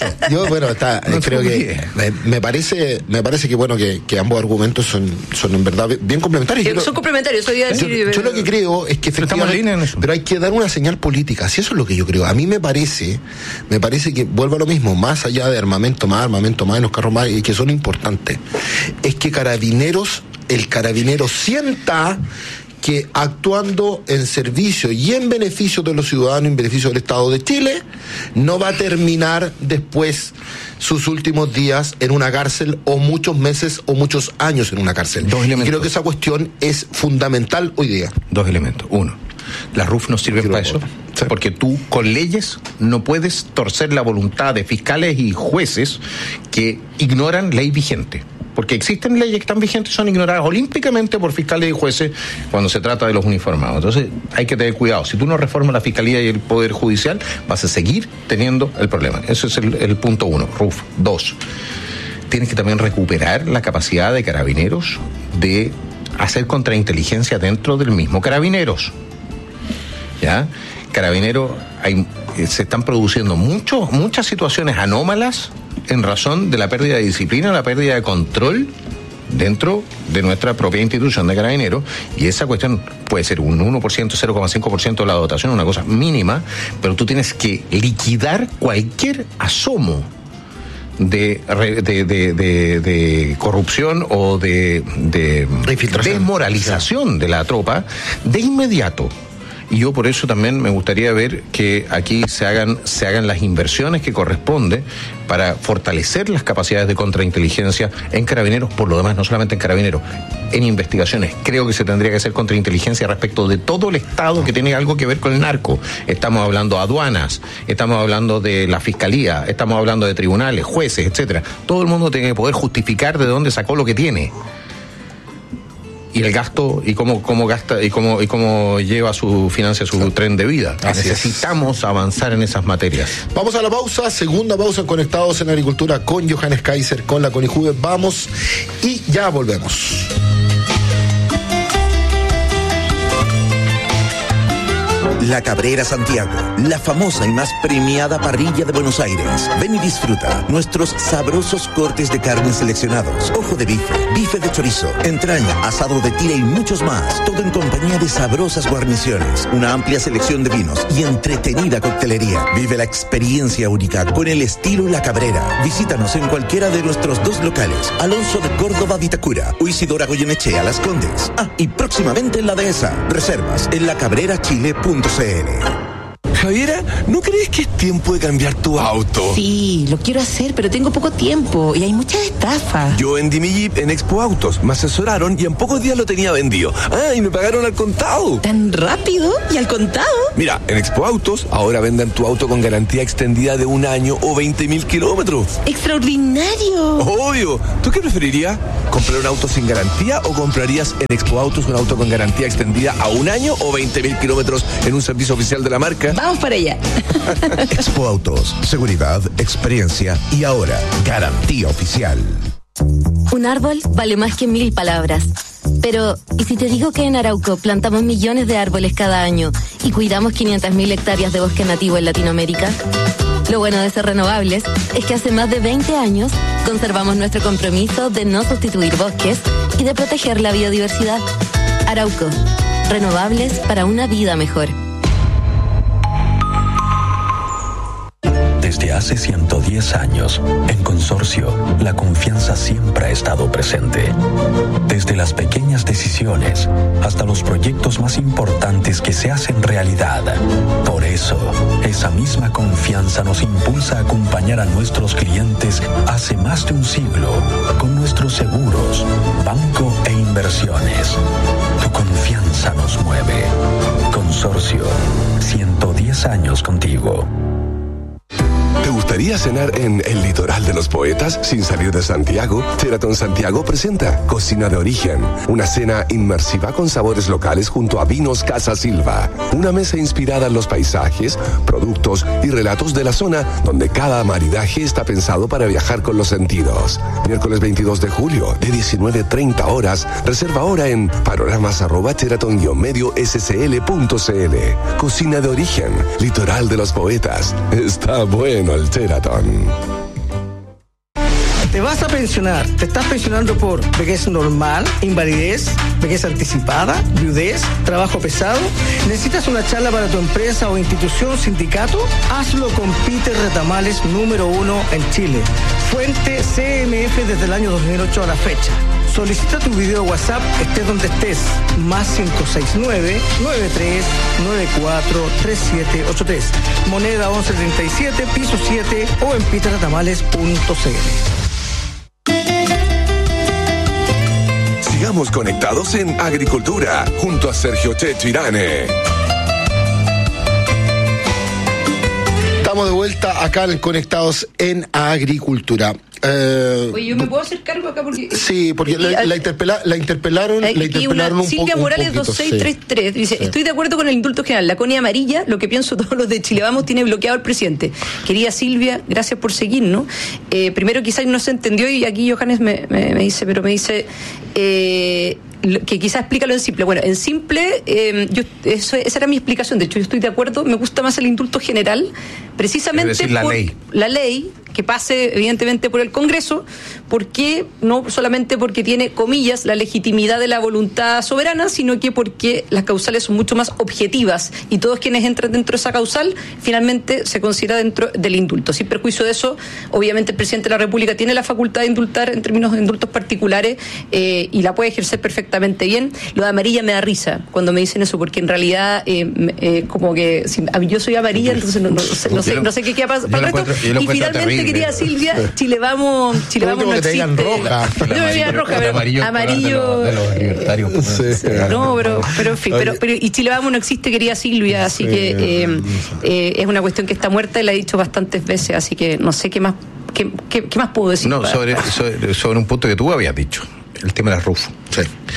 Creo que me parece que bueno que ambos argumentos son en verdad bien complementarios. Son complementarios, eso iba a decir. Yo lo que creo es que efectivamente, pero hay que dar una señal política, si eso es lo que yo creo. A mí me parece que vuelvo a lo mismo, más allá de armamento más, los carros más, y que son importantes, es que el carabinero sienta que actuando en servicio y en beneficio de los ciudadanos, en beneficio del Estado de Chile, no va a terminar después sus últimos días en una cárcel, o muchos meses o muchos años en una cárcel. Y creo que esa cuestión es fundamental hoy día. Dos elementos. Uno, las RUF no sirven para eso, porque tú con leyes no puedes torcer la voluntad de fiscales y jueces que ignoran ley vigente. Porque existen leyes que están vigentes y son ignoradas olímpicamente por fiscales y jueces cuando se trata de los uniformados. Entonces hay que tener cuidado. Si tú no reformas la Fiscalía y el Poder Judicial, vas a seguir teniendo el problema. Ese es el punto uno, RUF. Dos, tienes que también recuperar la capacidad de Carabineros de hacer contrainteligencia dentro del mismo Carabineros. ¿Ya? Carabineros, se están produciendo muchas situaciones anómalas en razón de la pérdida de disciplina, la pérdida de control dentro de nuestra propia institución de Carabineros, y esa cuestión puede ser un 1%, 0,5% de la dotación, una cosa mínima, pero tú tienes que liquidar cualquier asomo de corrupción o de desmoralización de la tropa de inmediato. Y yo por eso también me gustaría ver que aquí se hagan las inversiones que corresponde para fortalecer las capacidades de contrainteligencia en Carabineros, por lo demás, no solamente en Carabineros, en investigaciones. Creo que se tendría que hacer contrainteligencia respecto de todo el Estado que tiene algo que ver con el narco. Estamos hablando de aduanas, estamos hablando de la Fiscalía, estamos hablando de tribunales, jueces, etcétera. Todo el mundo tiene que poder justificar de dónde sacó lo que tiene. y el gasto y cómo gasta y cómo lleva financia su tren de vida. Necesitamos avanzar en esas materias. Vamos a la pausa, segunda pausa en Conectados en Agricultura con Johannes Kaiser, con la Conijuve. Vamos y ya volvemos. La Cabrera Santiago, la famosa y más premiada parrilla de Buenos Aires. Ven y disfruta nuestros sabrosos cortes de carne seleccionados, ojo de bife, bife de chorizo, entraña, asado de tira y muchos más. Todo en compañía de sabrosas guarniciones, una amplia selección de vinos y entretenida coctelería. Vive la experiencia única con el estilo La Cabrera. Visítanos en cualquiera de nuestros 2 locales, Alonso de Córdoba Vitacura o Isidora Goyenechea Las Condes. Y próximamente en la Dehesa. Reservas en lacabrerachile.cl. Javiera, ¿no crees que es tiempo de cambiar tu auto? Sí, lo quiero hacer, pero tengo poco tiempo y hay muchas estafas. Yo vendí mi Jeep en Expo Autos, me asesoraron y en pocos días lo tenía vendido. Y me pagaron al contado. ¿Tan rápido? ¿Y al contado? Mira, en Expo Autos ahora venden tu auto con garantía extendida de 1 año o 20.000 kilómetros. ¡Extraordinario! Obvio. ¿Tú qué preferirías? ¿Comprar un auto sin garantía o comprarías en Expo Autos un auto con garantía extendida a 1 año o 20.000 kilómetros en un servicio oficial de la marca? Vamos para allá. Expo Autos, seguridad, experiencia y ahora garantía oficial. Un árbol vale más que 1000 palabras. Pero, ¿y si te digo que en Arauco plantamos millones de árboles cada año y cuidamos 500.000 hectáreas de bosque nativo en Latinoamérica? Lo bueno de ser renovables es que hace más de 20 años conservamos nuestro compromiso de no sustituir bosques y de proteger la biodiversidad. Arauco, renovables para una vida mejor. Desde hace 110 años, en Consorcio, la confianza siempre ha estado presente. Desde las pequeñas decisiones hasta los proyectos más importantes que se hacen realidad. Por eso, esa misma confianza nos impulsa a acompañar a nuestros clientes hace más de un siglo con nuestros seguros, banco e inversiones. Tu confianza nos mueve. Consorcio, 110 años contigo. ¿Te gustaría cenar en el litoral de los poetas sin salir de Santiago? Sheraton Santiago presenta Cocina de Origen, una cena inmersiva con sabores locales junto a Vinos Casa Silva. Una mesa inspirada en los paisajes, productos y relatos de la zona donde cada maridaje está pensado para viajar con los sentidos. Miércoles 22 de julio, de 19:30 horas. Reserva ahora en panoramas@sheraton-medio-scl.cl. Cocina de Origen, litoral de los poetas. Está bueno el Sheraton. Te vas a pensionar. ¿Te estás pensionando por vejez normal, invalidez, vejez anticipada, viudez, trabajo pesado? ¿Necesitas una charla para tu empresa o institución, sindicato? Hazlo con Peter Retamales, número 1 en Chile. Fuente CMF desde el año 2008 a la fecha. Solicita tu video WhatsApp, estés donde estés. Más 569-9394-3783. Moneda 1137, piso 7 o en peterretamales.cl. Sigamos conectados en Agricultura, junto a Sergio Checho Irane. Estamos de vuelta acá en Conectados en Agricultura. Oye, ¿yo me puedo hacer cargo acá? Porque sí, porque la interpelaron un Silvia poco. Morales 2633 dice, estoy de acuerdo con el indulto general. La CONI amarilla, lo que pienso todos los de Chile Vamos, tiene bloqueado al presidente. Querida Silvia, gracias por seguirnos. Primero quizás no se entendió y aquí Johannes me dice que quizás explícalo en simple. Bueno, en simple, esa era mi explicación. De hecho, yo estoy de acuerdo. Me gusta más el indulto general, precisamente decir, la ley que pase evidentemente por el Congreso, porque no solamente porque tiene, comillas, la legitimidad de la voluntad soberana, sino que porque las causales son mucho más objetivas y todos quienes entran dentro de esa causal finalmente se considera dentro del indulto. Sin perjuicio de eso, obviamente el presidente de la República tiene la facultad de indultar en términos de indultos particulares y la puede ejercer perfectamente bien. Lo de amarilla me da risa cuando me dicen eso, porque en realidad como que yo soy amarilla, entonces no sé qué queda para esto. Y finalmente, querida Silvia, Chile Vamos no existe. Roja. Yo me veía roja, pero amarillo de los libertarios. No, pero en fin, pero y Chile Vamos no existe, querida Silvia, así que es una cuestión que está muerta y la he dicho bastantes veces, así que no sé qué más puedo decir. No, sobre un punto que tú habías dicho, el tema de la RUF. Sí.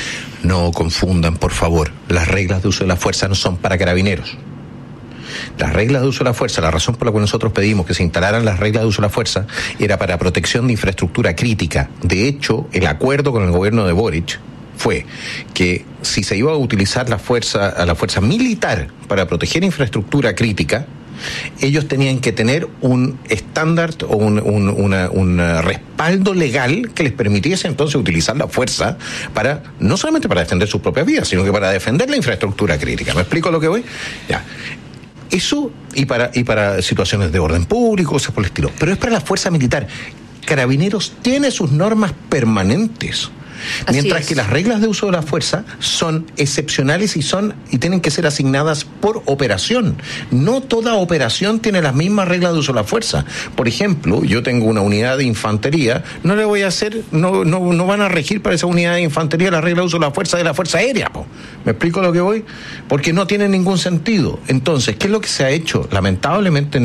No confundan, por favor. Las reglas de uso de la fuerza no son para carabineros. Las reglas de uso de la fuerza, la razón por la cual nosotros pedimos que se instalaran las reglas de uso de la fuerza era para protección de infraestructura crítica. De hecho, el acuerdo con el gobierno de Boric fue que si se iba a utilizar la fuerza militar para proteger infraestructura crítica, ellos tenían que tener un estándar o un respaldo legal que les permitiese entonces utilizar la fuerza para, no solamente para defender sus propias vidas, sino que para defender la infraestructura crítica. ¿Me explico lo que voy? Ya. Eso y para situaciones de orden público, cosas por el estilo. Pero es para la fuerza militar. Carabineros tiene sus normas permanentes. Mientras que las reglas de uso de la fuerza son excepcionales y tienen que ser asignadas por operación. No toda operación tiene las mismas reglas de uso de la fuerza. Por ejemplo, yo tengo una unidad de infantería, no le voy a hacer, no van a regir para esa unidad de infantería la regla de uso de la fuerza aérea, po. ¿Me explico lo que voy? Porque no tiene ningún sentido. Entonces, ¿qué es lo que se ha hecho? Lamentablemente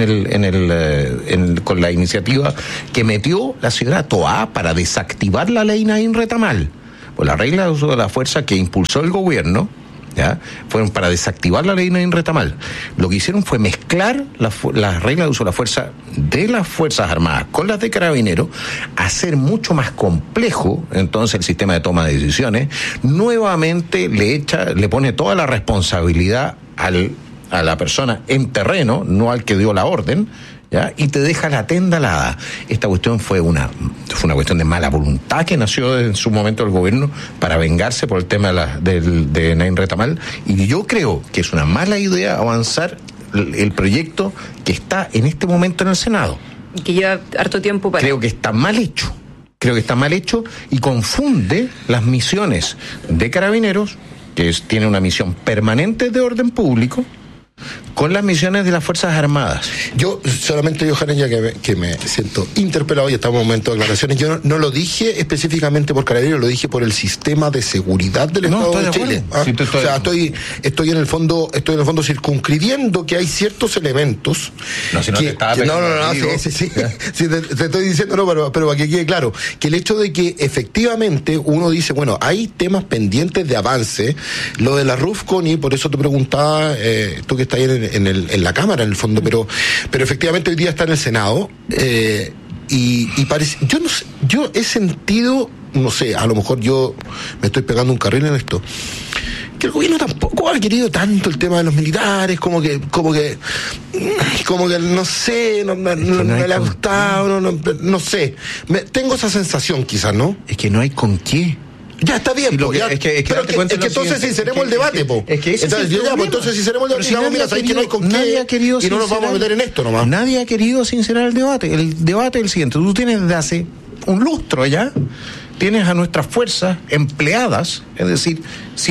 con la iniciativa que metió la señora Toá para desactivar la ley Naín Retamal. Pues la regla de uso de la fuerza que impulsó el gobierno, ¿ya?, fueron para desactivar la ley Naín Retamal. Lo que hicieron fue mezclar las reglas de uso de la fuerza de las Fuerzas Armadas con las de Carabineros, hacer mucho más complejo entonces el sistema de toma de decisiones. Nuevamente le pone toda la responsabilidad a la persona en terreno, no al que dio la orden, ¿ya? Y te deja la tenda alada. Esta cuestión fue una cuestión de mala voluntad que nació en su momento el gobierno para vengarse por el tema de Naín Retamal, y yo creo que es una mala idea avanzar el proyecto que está en este momento en el Senado. Y que lleva harto tiempo para... Creo que está mal hecho y confunde las misiones de Carabineros, que tiene una misión permanente de orden público, con las misiones de las Fuerzas Armadas. Yo solamente, Johannes, ya que me siento interpelado y estamos en un momento de declaraciones, yo no lo dije específicamente por Carabineros, lo dije por el sistema de seguridad del Estado de Chile. Sí, o sea, estoy en el fondo circunscribiendo que hay ciertos elementos. Sí, te estoy diciendo, pero para que quede claro, que el hecho de que efectivamente uno dice, bueno, hay temas pendientes de avance, lo de la RUFCON, y por eso te preguntaba, tú que estás ahí en la Cámara, en el fondo, pero efectivamente hoy día está en el Senado, y parece, yo no sé, yo he sentido, no sé, a lo mejor yo me estoy pegando un carril en esto, que el gobierno tampoco ha querido tanto el tema de los militares, como que no sé, no le ha gustado, no sé, tengo esa sensación quizás, ¿no? Es que no hay con qué. Ya está bien, pero es que entonces sinceremos el debate, po. Entonces sinceremos el debate, digamos, mira, sabes que no hay con qué y no nos vamos a meter en esto nomás. Nadie ha querido sincerar el debate. El debate es el siguiente: tú tienes desde hace un lustro ya, tienes a nuestras fuerzas empleadas, es decir,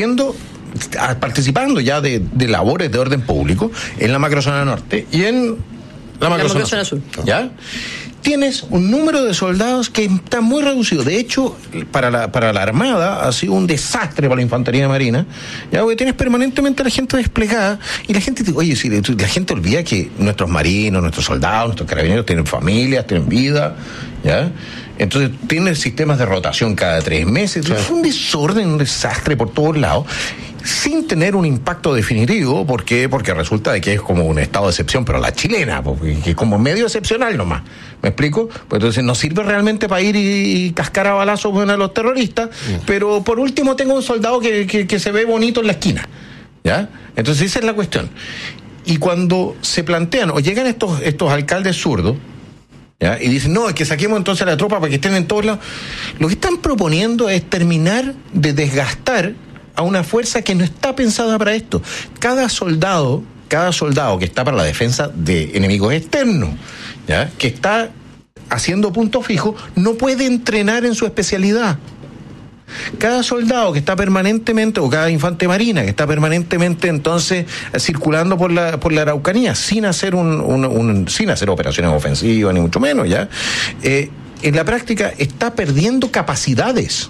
participando ya de labores de orden público en la macrozona norte y en la macrozona sur. ¿Ya? Tienes un número de soldados que está muy reducido. De hecho, para la Armada ha sido un desastre para la Infantería Marina, ya, porque tienes permanentemente a la gente desplegada y la gente, la gente olvida que nuestros marinos, nuestros soldados, nuestros carabineros tienen familias, tienen vida, ¿ya? Entonces tienen sistemas de rotación cada 3 meses. Entonces, es un desorden, un desastre por todos lados, sin tener un impacto definitivo. ¿Por qué? Porque resulta de que es como un estado de excepción, pero la chilena, porque es como medio excepcional nomás. ¿Me explico? Pues entonces no sirve realmente para ir y cascar a balazos a los terroristas, pero por último tengo un soldado que se ve bonito en la esquina, ¿ya? Entonces esa es la cuestión. Y cuando se plantean o llegan estos alcaldes zurdos, ¿ya?, y dicen, no, es que saquemos entonces a la tropa para que estén en todos lados, lo que están proponiendo es terminar de desgastar a una fuerza que no está pensada para esto. Cada soldado que está para la defensa de enemigos externos, ¿ya?, que está haciendo punto fijo, no puede entrenar en su especialidad. Cada soldado que está permanentemente, o cada infante marina que está permanentemente entonces circulando por la Araucanía sin hacer sin hacer operaciones ofensivas ni mucho menos, ya, en la práctica está perdiendo capacidades.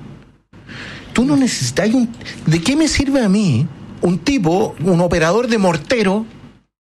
Tú no necesitas ¿de qué me sirve a mí un operador de mortero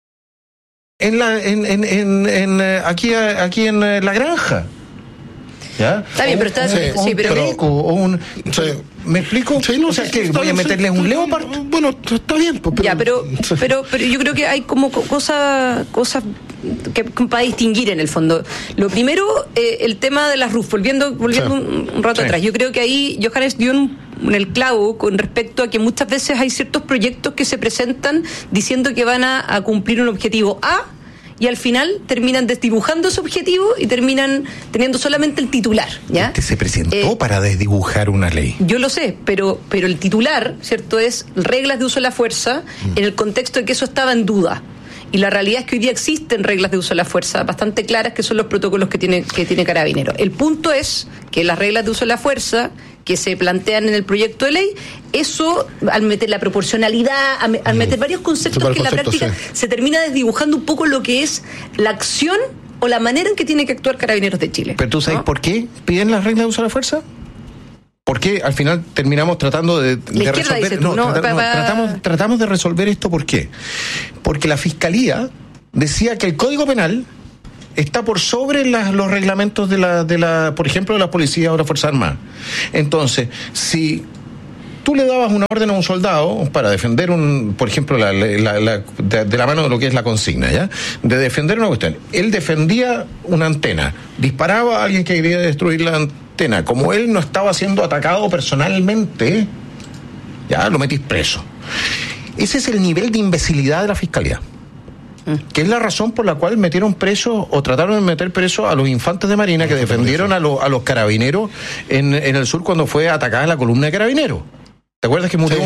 aquí en la granja? ¿Ya? Está bien, pero está... Sí, pero... ¿Me explico? Sí, no, o sea, que voy a meterles un leopardo. Bueno, está bien. Pues, pero yo creo que hay como cosas que para distinguir en el fondo. Lo primero, el tema de las RUF, volviendo un rato atrás. Yo creo que ahí Johannes dio en el clavo con respecto a que muchas veces hay ciertos proyectos que se presentan diciendo que van a cumplir un objetivo A, y al final terminan desdibujando ese objetivo y terminan teniendo solamente el titular, ¿ya? Se presentó para desdibujar una ley. Yo lo sé, pero el titular, ¿cierto?, es reglas de uso de la fuerza en el contexto de que eso estaba en duda. Y la realidad es que hoy día existen reglas de uso de la fuerza bastante claras, que son los protocolos que tiene Carabineros. El punto es que las reglas de uso de la fuerza que se plantean en el proyecto de ley, eso, al meter la proporcionalidad, al meter varios conceptos que en la práctica se termina desdibujando un poco lo que es la acción o la manera en que tiene que actuar Carabineros de Chile. Pero tú sabes por qué piden las reglas de uso de la fuerza. ¿Por qué al final terminamos tratando de resolver? Tratamos de resolver esto. ¿Por qué? Porque la Fiscalía decía que el Código Penal está por sobre los reglamentos de la, por ejemplo, de la policía o de la Fuerza Armada. Entonces, si tú le dabas una orden a un soldado para defender por ejemplo, de la mano de lo que es la consigna, ¿ya? De defender una cuestión. Él defendía una antena, disparaba a alguien que quería destruir la antena. Como él no estaba siendo atacado personalmente, ya lo metís preso. Ese es el nivel de imbecilidad de la Fiscalía. Que es la razón por la cual metieron presos o trataron de meter presos a los infantes de Marina que defendieron a los carabineros en el sur cuando fue atacada la columna de carabineros. ¿Te acuerdas que murió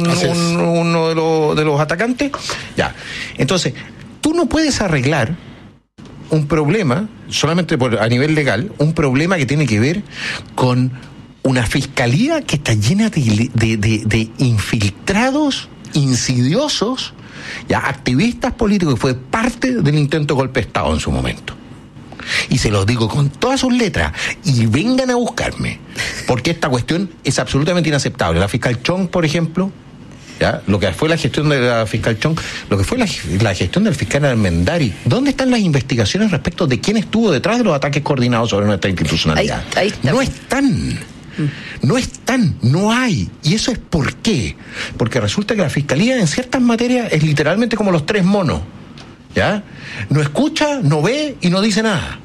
uno de los atacantes? Ya. Entonces, tú no puedes arreglar un problema, solamente a nivel legal, un problema que tiene que ver con una fiscalía que está llena de infiltrados, insidiosos, ya activistas políticos, que fue parte del intento de golpe de Estado en su momento. Y se los digo con todas sus letras, y vengan a buscarme, porque esta cuestión es absolutamente inaceptable. La fiscal Chong, por ejemplo, ya, lo que fue la gestión de la fiscal Chong, lo que fue la gestión del fiscal Armendari, ¿dónde están las investigaciones respecto de quién estuvo detrás de los ataques coordinados sobre nuestra institucionalidad? Ahí está. No están. No hay. ¿Y eso es por qué? Porque resulta que la Fiscalía en ciertas materias es literalmente como los tres monos, ¿ya? No escucha, no ve y no dice nada.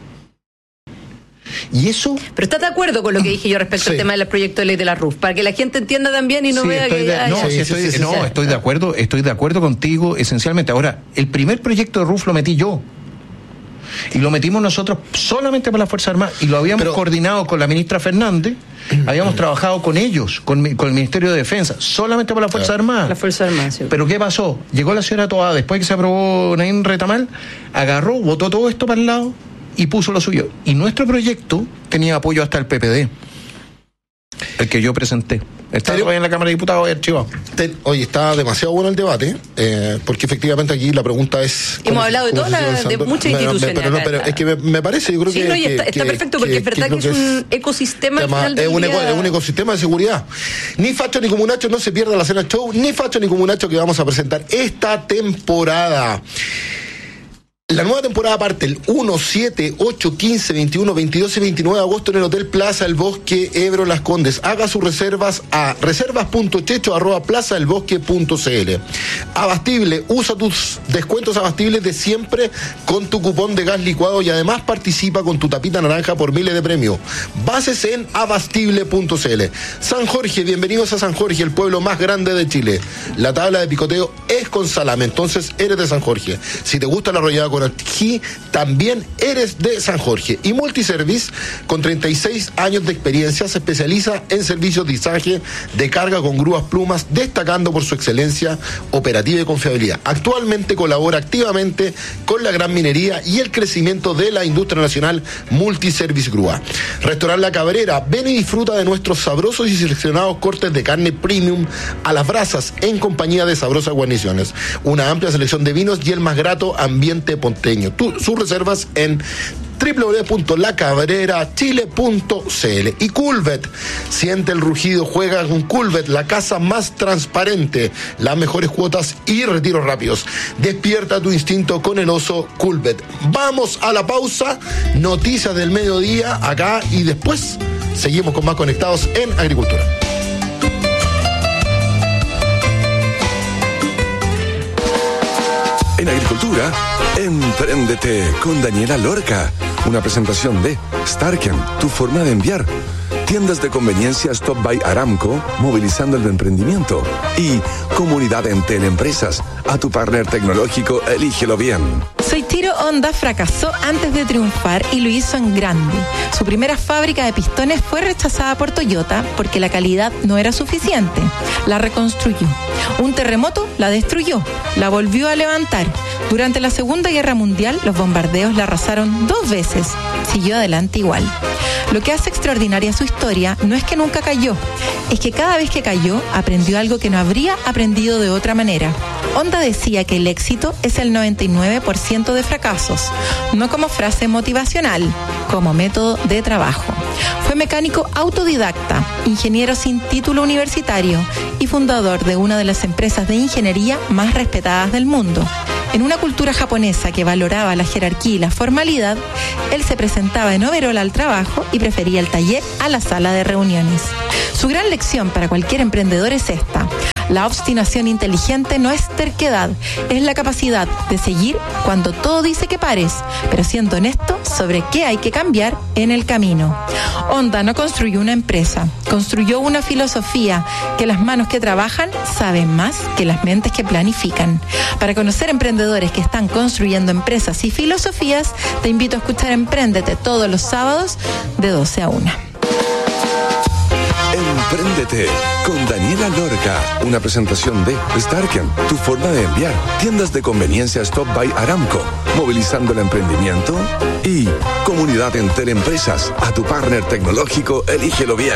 Y eso... Pero ¿estás de acuerdo con lo que dije yo respecto al tema del proyecto de ley de la RUF? Para que la gente entienda también y no vea que... Estoy de acuerdo contigo esencialmente. Ahora, el primer proyecto de RUF lo metí yo. Y lo metimos nosotros solamente para la Fuerza Armada, y lo habíamos coordinado con la ministra Fernández, habíamos trabajado con ellos, con el Ministerio de Defensa, solamente para la Fuerza Armada. La Fuerza Armada, sí. Pero ¿qué pasó? Llegó la señora Toá, después que se aprobó Naín Retamal, agarró, botó todo esto para el lado y puso lo suyo. Y nuestro proyecto tenía apoyo hasta el PPD, el que yo presenté. Está todavía en la Cámara de Diputados archivado. Oye, está demasiado bueno el debate, porque efectivamente aquí la pregunta es... Hemos hablado de muchas instituciones. Pero es que me parece, yo creo que... Está perfecto, porque es verdad que es un ecosistema... Es un ecosistema de seguridad. Ni Facho ni Comunacho, no se pierda la cena show, ni Facho ni Comunacho, que vamos a presentar esta temporada. La nueva temporada parte el 1, 7, 8, 15, 21, 22 y 29 de agosto en el Hotel Plaza El Bosque, Ebro Las Condes. Haga sus reservas a reservas.checho@plazadelbosque.cl. Abastible, usa tus descuentos abastibles de siempre con tu cupón de gas licuado, y además participa con tu tapita naranja por miles de premios. Bases en abastible.cl. San Jorge, bienvenidos a San Jorge, el pueblo más grande de Chile. La tabla de picoteo es con salame, entonces eres de San Jorge. Si te gusta la arrollada con ají, también eres de San Jorge. Y Multiservice, con 36 años de experiencia, se especializa en servicios de izaje de carga con grúas plumas, destacando por su excelencia operativa y confiabilidad. Actualmente colabora activamente con la gran minería y el crecimiento de la industria nacional. Multiservice Grúa. Restaurante La Cabrera, ven y disfruta de nuestros sabrosos y seleccionados cortes de carne premium a las brasas, en compañía de sabrosas guarniciones, una amplia selección de vinos y el más grato ambiente ponteño. Sus reservas en www.lacabrerachile.cl. Y Coolbet, siente el rugido, juega con Coolbet, la casa más transparente, las mejores cuotas y retiros rápidos. Despierta tu instinto con el oso Coolbet. Vamos a la pausa, noticias del mediodía acá y después seguimos con más conectados en Agricultura. En Agricultura, Empréndete con Daniela Lorca. Una presentación de Starken, tu forma de enviar. Tiendas de conveniencia Stop by Aramco, movilizando el emprendimiento. Y Comunidad Entel Empresas. A tu partner tecnológico, elígelo bien. Soichiro Honda fracasó antes de triunfar y lo hizo en grande. Su primera fábrica de pistones fue rechazada por Toyota porque la calidad no era suficiente. La reconstruyó. Un terremoto la destruyó, la volvió a levantar. Durante la Segunda Guerra Mundial, los bombardeos la arrasaron 2 veces. Siguió adelante igual. Lo que hace extraordinaria su historia no es que nunca cayó, es que cada vez que cayó aprendió algo que no habría aprendido de otra manera. Honda decía que el éxito es el 99% de fracasos, no como frase motivacional, como método de trabajo. Fue mecánico autodidacta, ingeniero sin título universitario y fundador de una de las empresas de ingeniería más respetadas del mundo. En una cultura japonesa que valoraba la jerarquía y la formalidad, él se presentaba en overol al trabajo y prefería el taller a la sala de reuniones. Su gran lección para cualquier emprendedor es esta: la obstinación inteligente no es terquedad, es la capacidad de seguir cuando todo dice que pares, pero siendo honesto sobre qué hay que cambiar en el camino. Honda no construyó una empresa, construyó una filosofía que las manos que trabajan saben más que las mentes que planifican. Para conocer emprendedores que están construyendo empresas y filosofías, te invito a escuchar Empréndete todos los sábados de 12 a 1. Empréndete con Daniela Lorca. Una presentación de Starken, tu forma de enviar. Tiendas de conveniencia Stop by Aramco, movilizando el emprendimiento. Y Comunidad Entel Empresas. A tu partner tecnológico, elígelo bien.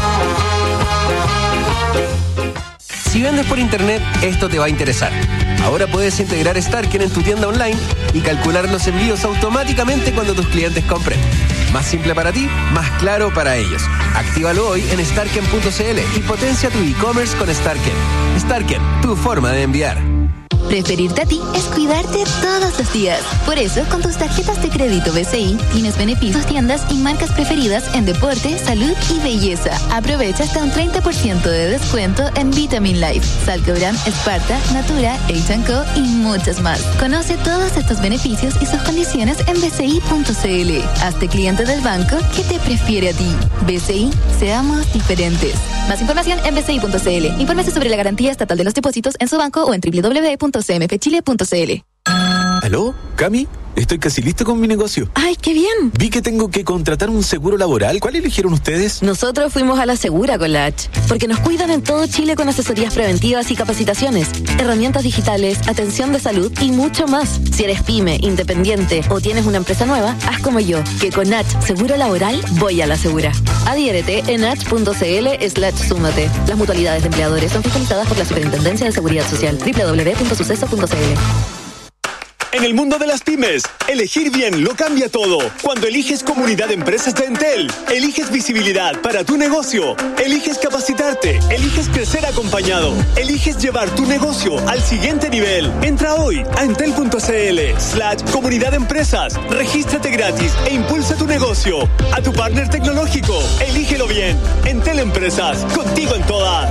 Si vendes por internet, esto te va a interesar. Ahora puedes integrar Starken en tu tienda online y calcular los envíos automáticamente cuando tus clientes compren. Más simple para ti, más claro para ellos. Actívalo hoy en starken.cl y potencia tu e-commerce con Starken. Starken, tu forma de enviar. Preferirte a ti es cuidarte todos los días. Por eso, con tus tarjetas de crédito BCI, tienes beneficios, tiendas y marcas preferidas en deporte, salud y belleza. Aprovecha hasta un 30% de descuento en Vitamin Life, Salcobran, Esparta, Natura, H&Co y muchas más. Conoce todos estos beneficios y sus condiciones en bci.cl. Hazte cliente del banco que te prefiere a ti. BCI, seamos diferentes. Más información en bci.cl. Infórmese sobre la garantía estatal de los depósitos en su banco o en www.cmfchile.cl. ¿Aló? ¿Cami? Estoy casi listo con mi negocio. ¡Ay, qué bien! Vi que tengo que contratar un seguro laboral. ¿Cuál eligieron ustedes? Nosotros fuimos a la Segura con la H, porque nos cuidan en todo Chile con asesorías preventivas y capacitaciones, herramientas digitales, atención de salud y mucho más. Si eres pyme, independiente o tienes una empresa nueva, haz como yo, que con H Seguro Laboral voy a la Segura. Adhiérete en h.cl/súmate. Las mutualidades de empleadores son fiscalizadas por la Superintendencia de Seguridad Social. www.suceso.cl. En el mundo de las pymes, elegir bien lo cambia todo. Cuando eliges Comunidad de Empresas de Entel, eliges visibilidad para tu negocio, eliges capacitarte, eliges crecer acompañado, eliges llevar tu negocio al siguiente nivel. Entra hoy a entel.cl/Comunidad de Empresas, regístrate gratis e impulsa tu negocio. A tu partner tecnológico, elígelo bien. Entel Empresas, contigo en todas.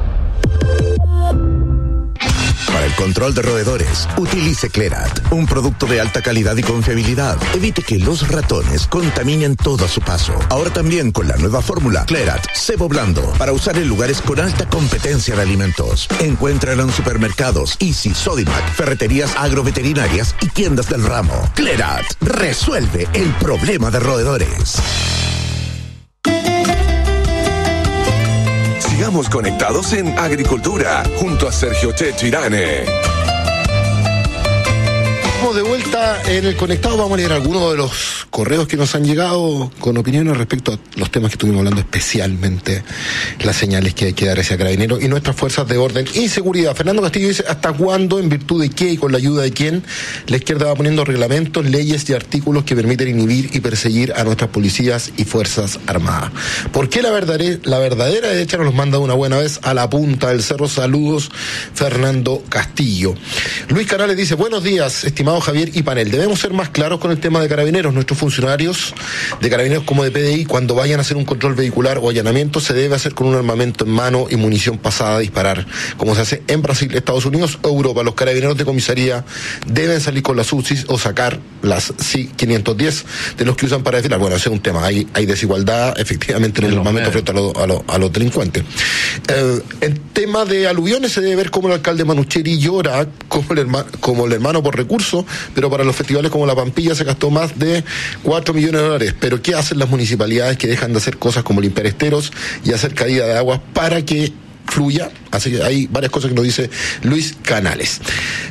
Para el control de roedores, utilice Clerat, un producto de alta calidad y confiabilidad. Evite que los ratones contaminen todo a su paso. Ahora también con la nueva fórmula Clerat Cebo Blando, para usar en lugares con alta competencia de alimentos. Encuéntralo en supermercados, Easy, Sodimac, ferreterías agroveterinarias y tiendas del ramo. Clerat resuelve el problema de roedores. Sigamos conectados en Agricultura, junto a Sergio Checho Irane. Estamos de vuelta en el Conectado. Vamos a leer algunos de los correos que nos han llegado con opiniones respecto a los temas que estuvimos hablando, especialmente las señales que hay que dar hacia Carabineros y nuestras fuerzas de orden y seguridad. Fernando Castillo dice: ¿hasta cuándo, en virtud de qué y con la ayuda de quién, la izquierda va poniendo reglamentos, leyes y artículos que permiten inhibir y perseguir a nuestras policías y fuerzas armadas? ¿Por qué la verdadera derecha nos los manda de una buena vez a la punta del cerro? Saludos, Fernando Castillo. Luis Canales dice: buenos días, estimado Javier y panel. Debemos ser más claros con el tema de Carabineros. Nuestros funcionarios de Carabineros como de PDI, cuando vayan a hacer un control vehicular o allanamiento, se debe hacer con un armamento en mano y munición pasada a disparar, como se hace en Brasil, Estados Unidos o Europa. Los carabineros de comisaría deben salir con las UCIs o sacar las C-510 de los que usan para desfilar. Bueno, ese es un tema. Hay desigualdad efectivamente en el armamento frente a los delincuentes. El tema de aluviones se debe ver como el alcalde Manucheri llora como el hermano por recursos, pero para los festivales como La Pampilla se gastó más de 4 millones de dólares. Pero ¿qué hacen las municipalidades que dejan de hacer cosas como limpiar esteros y hacer caída de aguas para que fluya? Así que hay varias cosas que nos dice Luis Canales.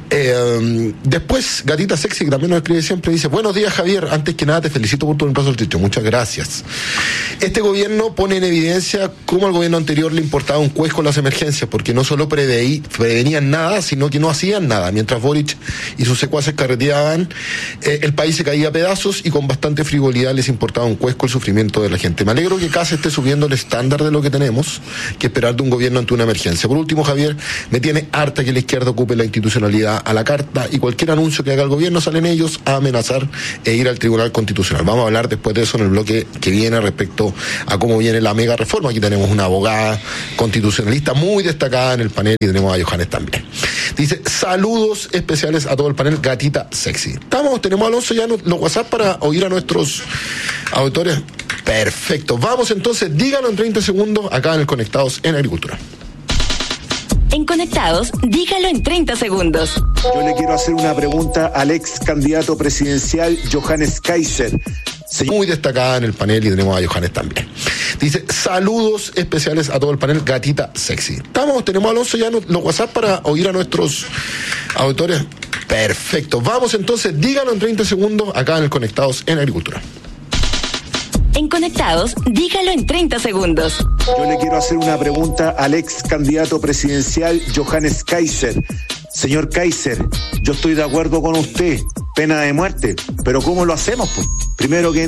Después, Gatita Sexy, que también nos escribe siempre, dice: buenos días, Javier, antes que nada te felicito por tu reemplazo del techo. Muchas gracias. Este gobierno pone en evidencia cómo al gobierno anterior le importaba un cuesco las emergencias, porque no solo prevenían nada, sino que no hacían nada. Mientras Boric y sus secuaces carreteaban, el país se caía a pedazos y con bastante frivolidad les importaba un cuesco el sufrimiento de la gente. Me alegro que CAS esté subiendo el estándar de lo que tenemos que esperar de un gobierno ante una emergencia. Por último, Javier, me tiene harta que la izquierda ocupe la institucionalidad a la carta y cualquier anuncio que haga el gobierno salen ellos a amenazar e ir al Tribunal Constitucional. Vamos a hablar después de eso en el bloque que viene respecto a cómo viene la mega reforma. Aquí tenemos una abogada constitucionalista muy destacada en el panel y tenemos a Johannes también. Dice: saludos especiales a todo el panel, Gatita Sexy. Tenemos a Alonso ya los WhatsApp para oír a nuestros auditores. Perfecto. Vamos entonces, díganlo en 30 segundos acá en el Conectados en Agricultura. En Conectados, dígalo en 30 segundos. Yo le quiero hacer una pregunta al ex candidato presidencial Johannes Kaiser. Muy destacada en el panel y tenemos a Johannes también. Dice: saludos especiales a todo el panel, Gatita Sexy. Tenemos a Alonso ya los WhatsApp para oír a nuestros auditores. Perfecto. Vamos entonces, díganlo en 30 segundos acá en el Conectados en Agricultura. En Conectados, dígalo en 30 segundos. Yo le quiero hacer una pregunta al ex candidato presidencial Johannes Kaiser. Señor Kaiser, yo estoy de acuerdo con usted, pena de muerte, pero ¿cómo lo hacemos, pues? Primero que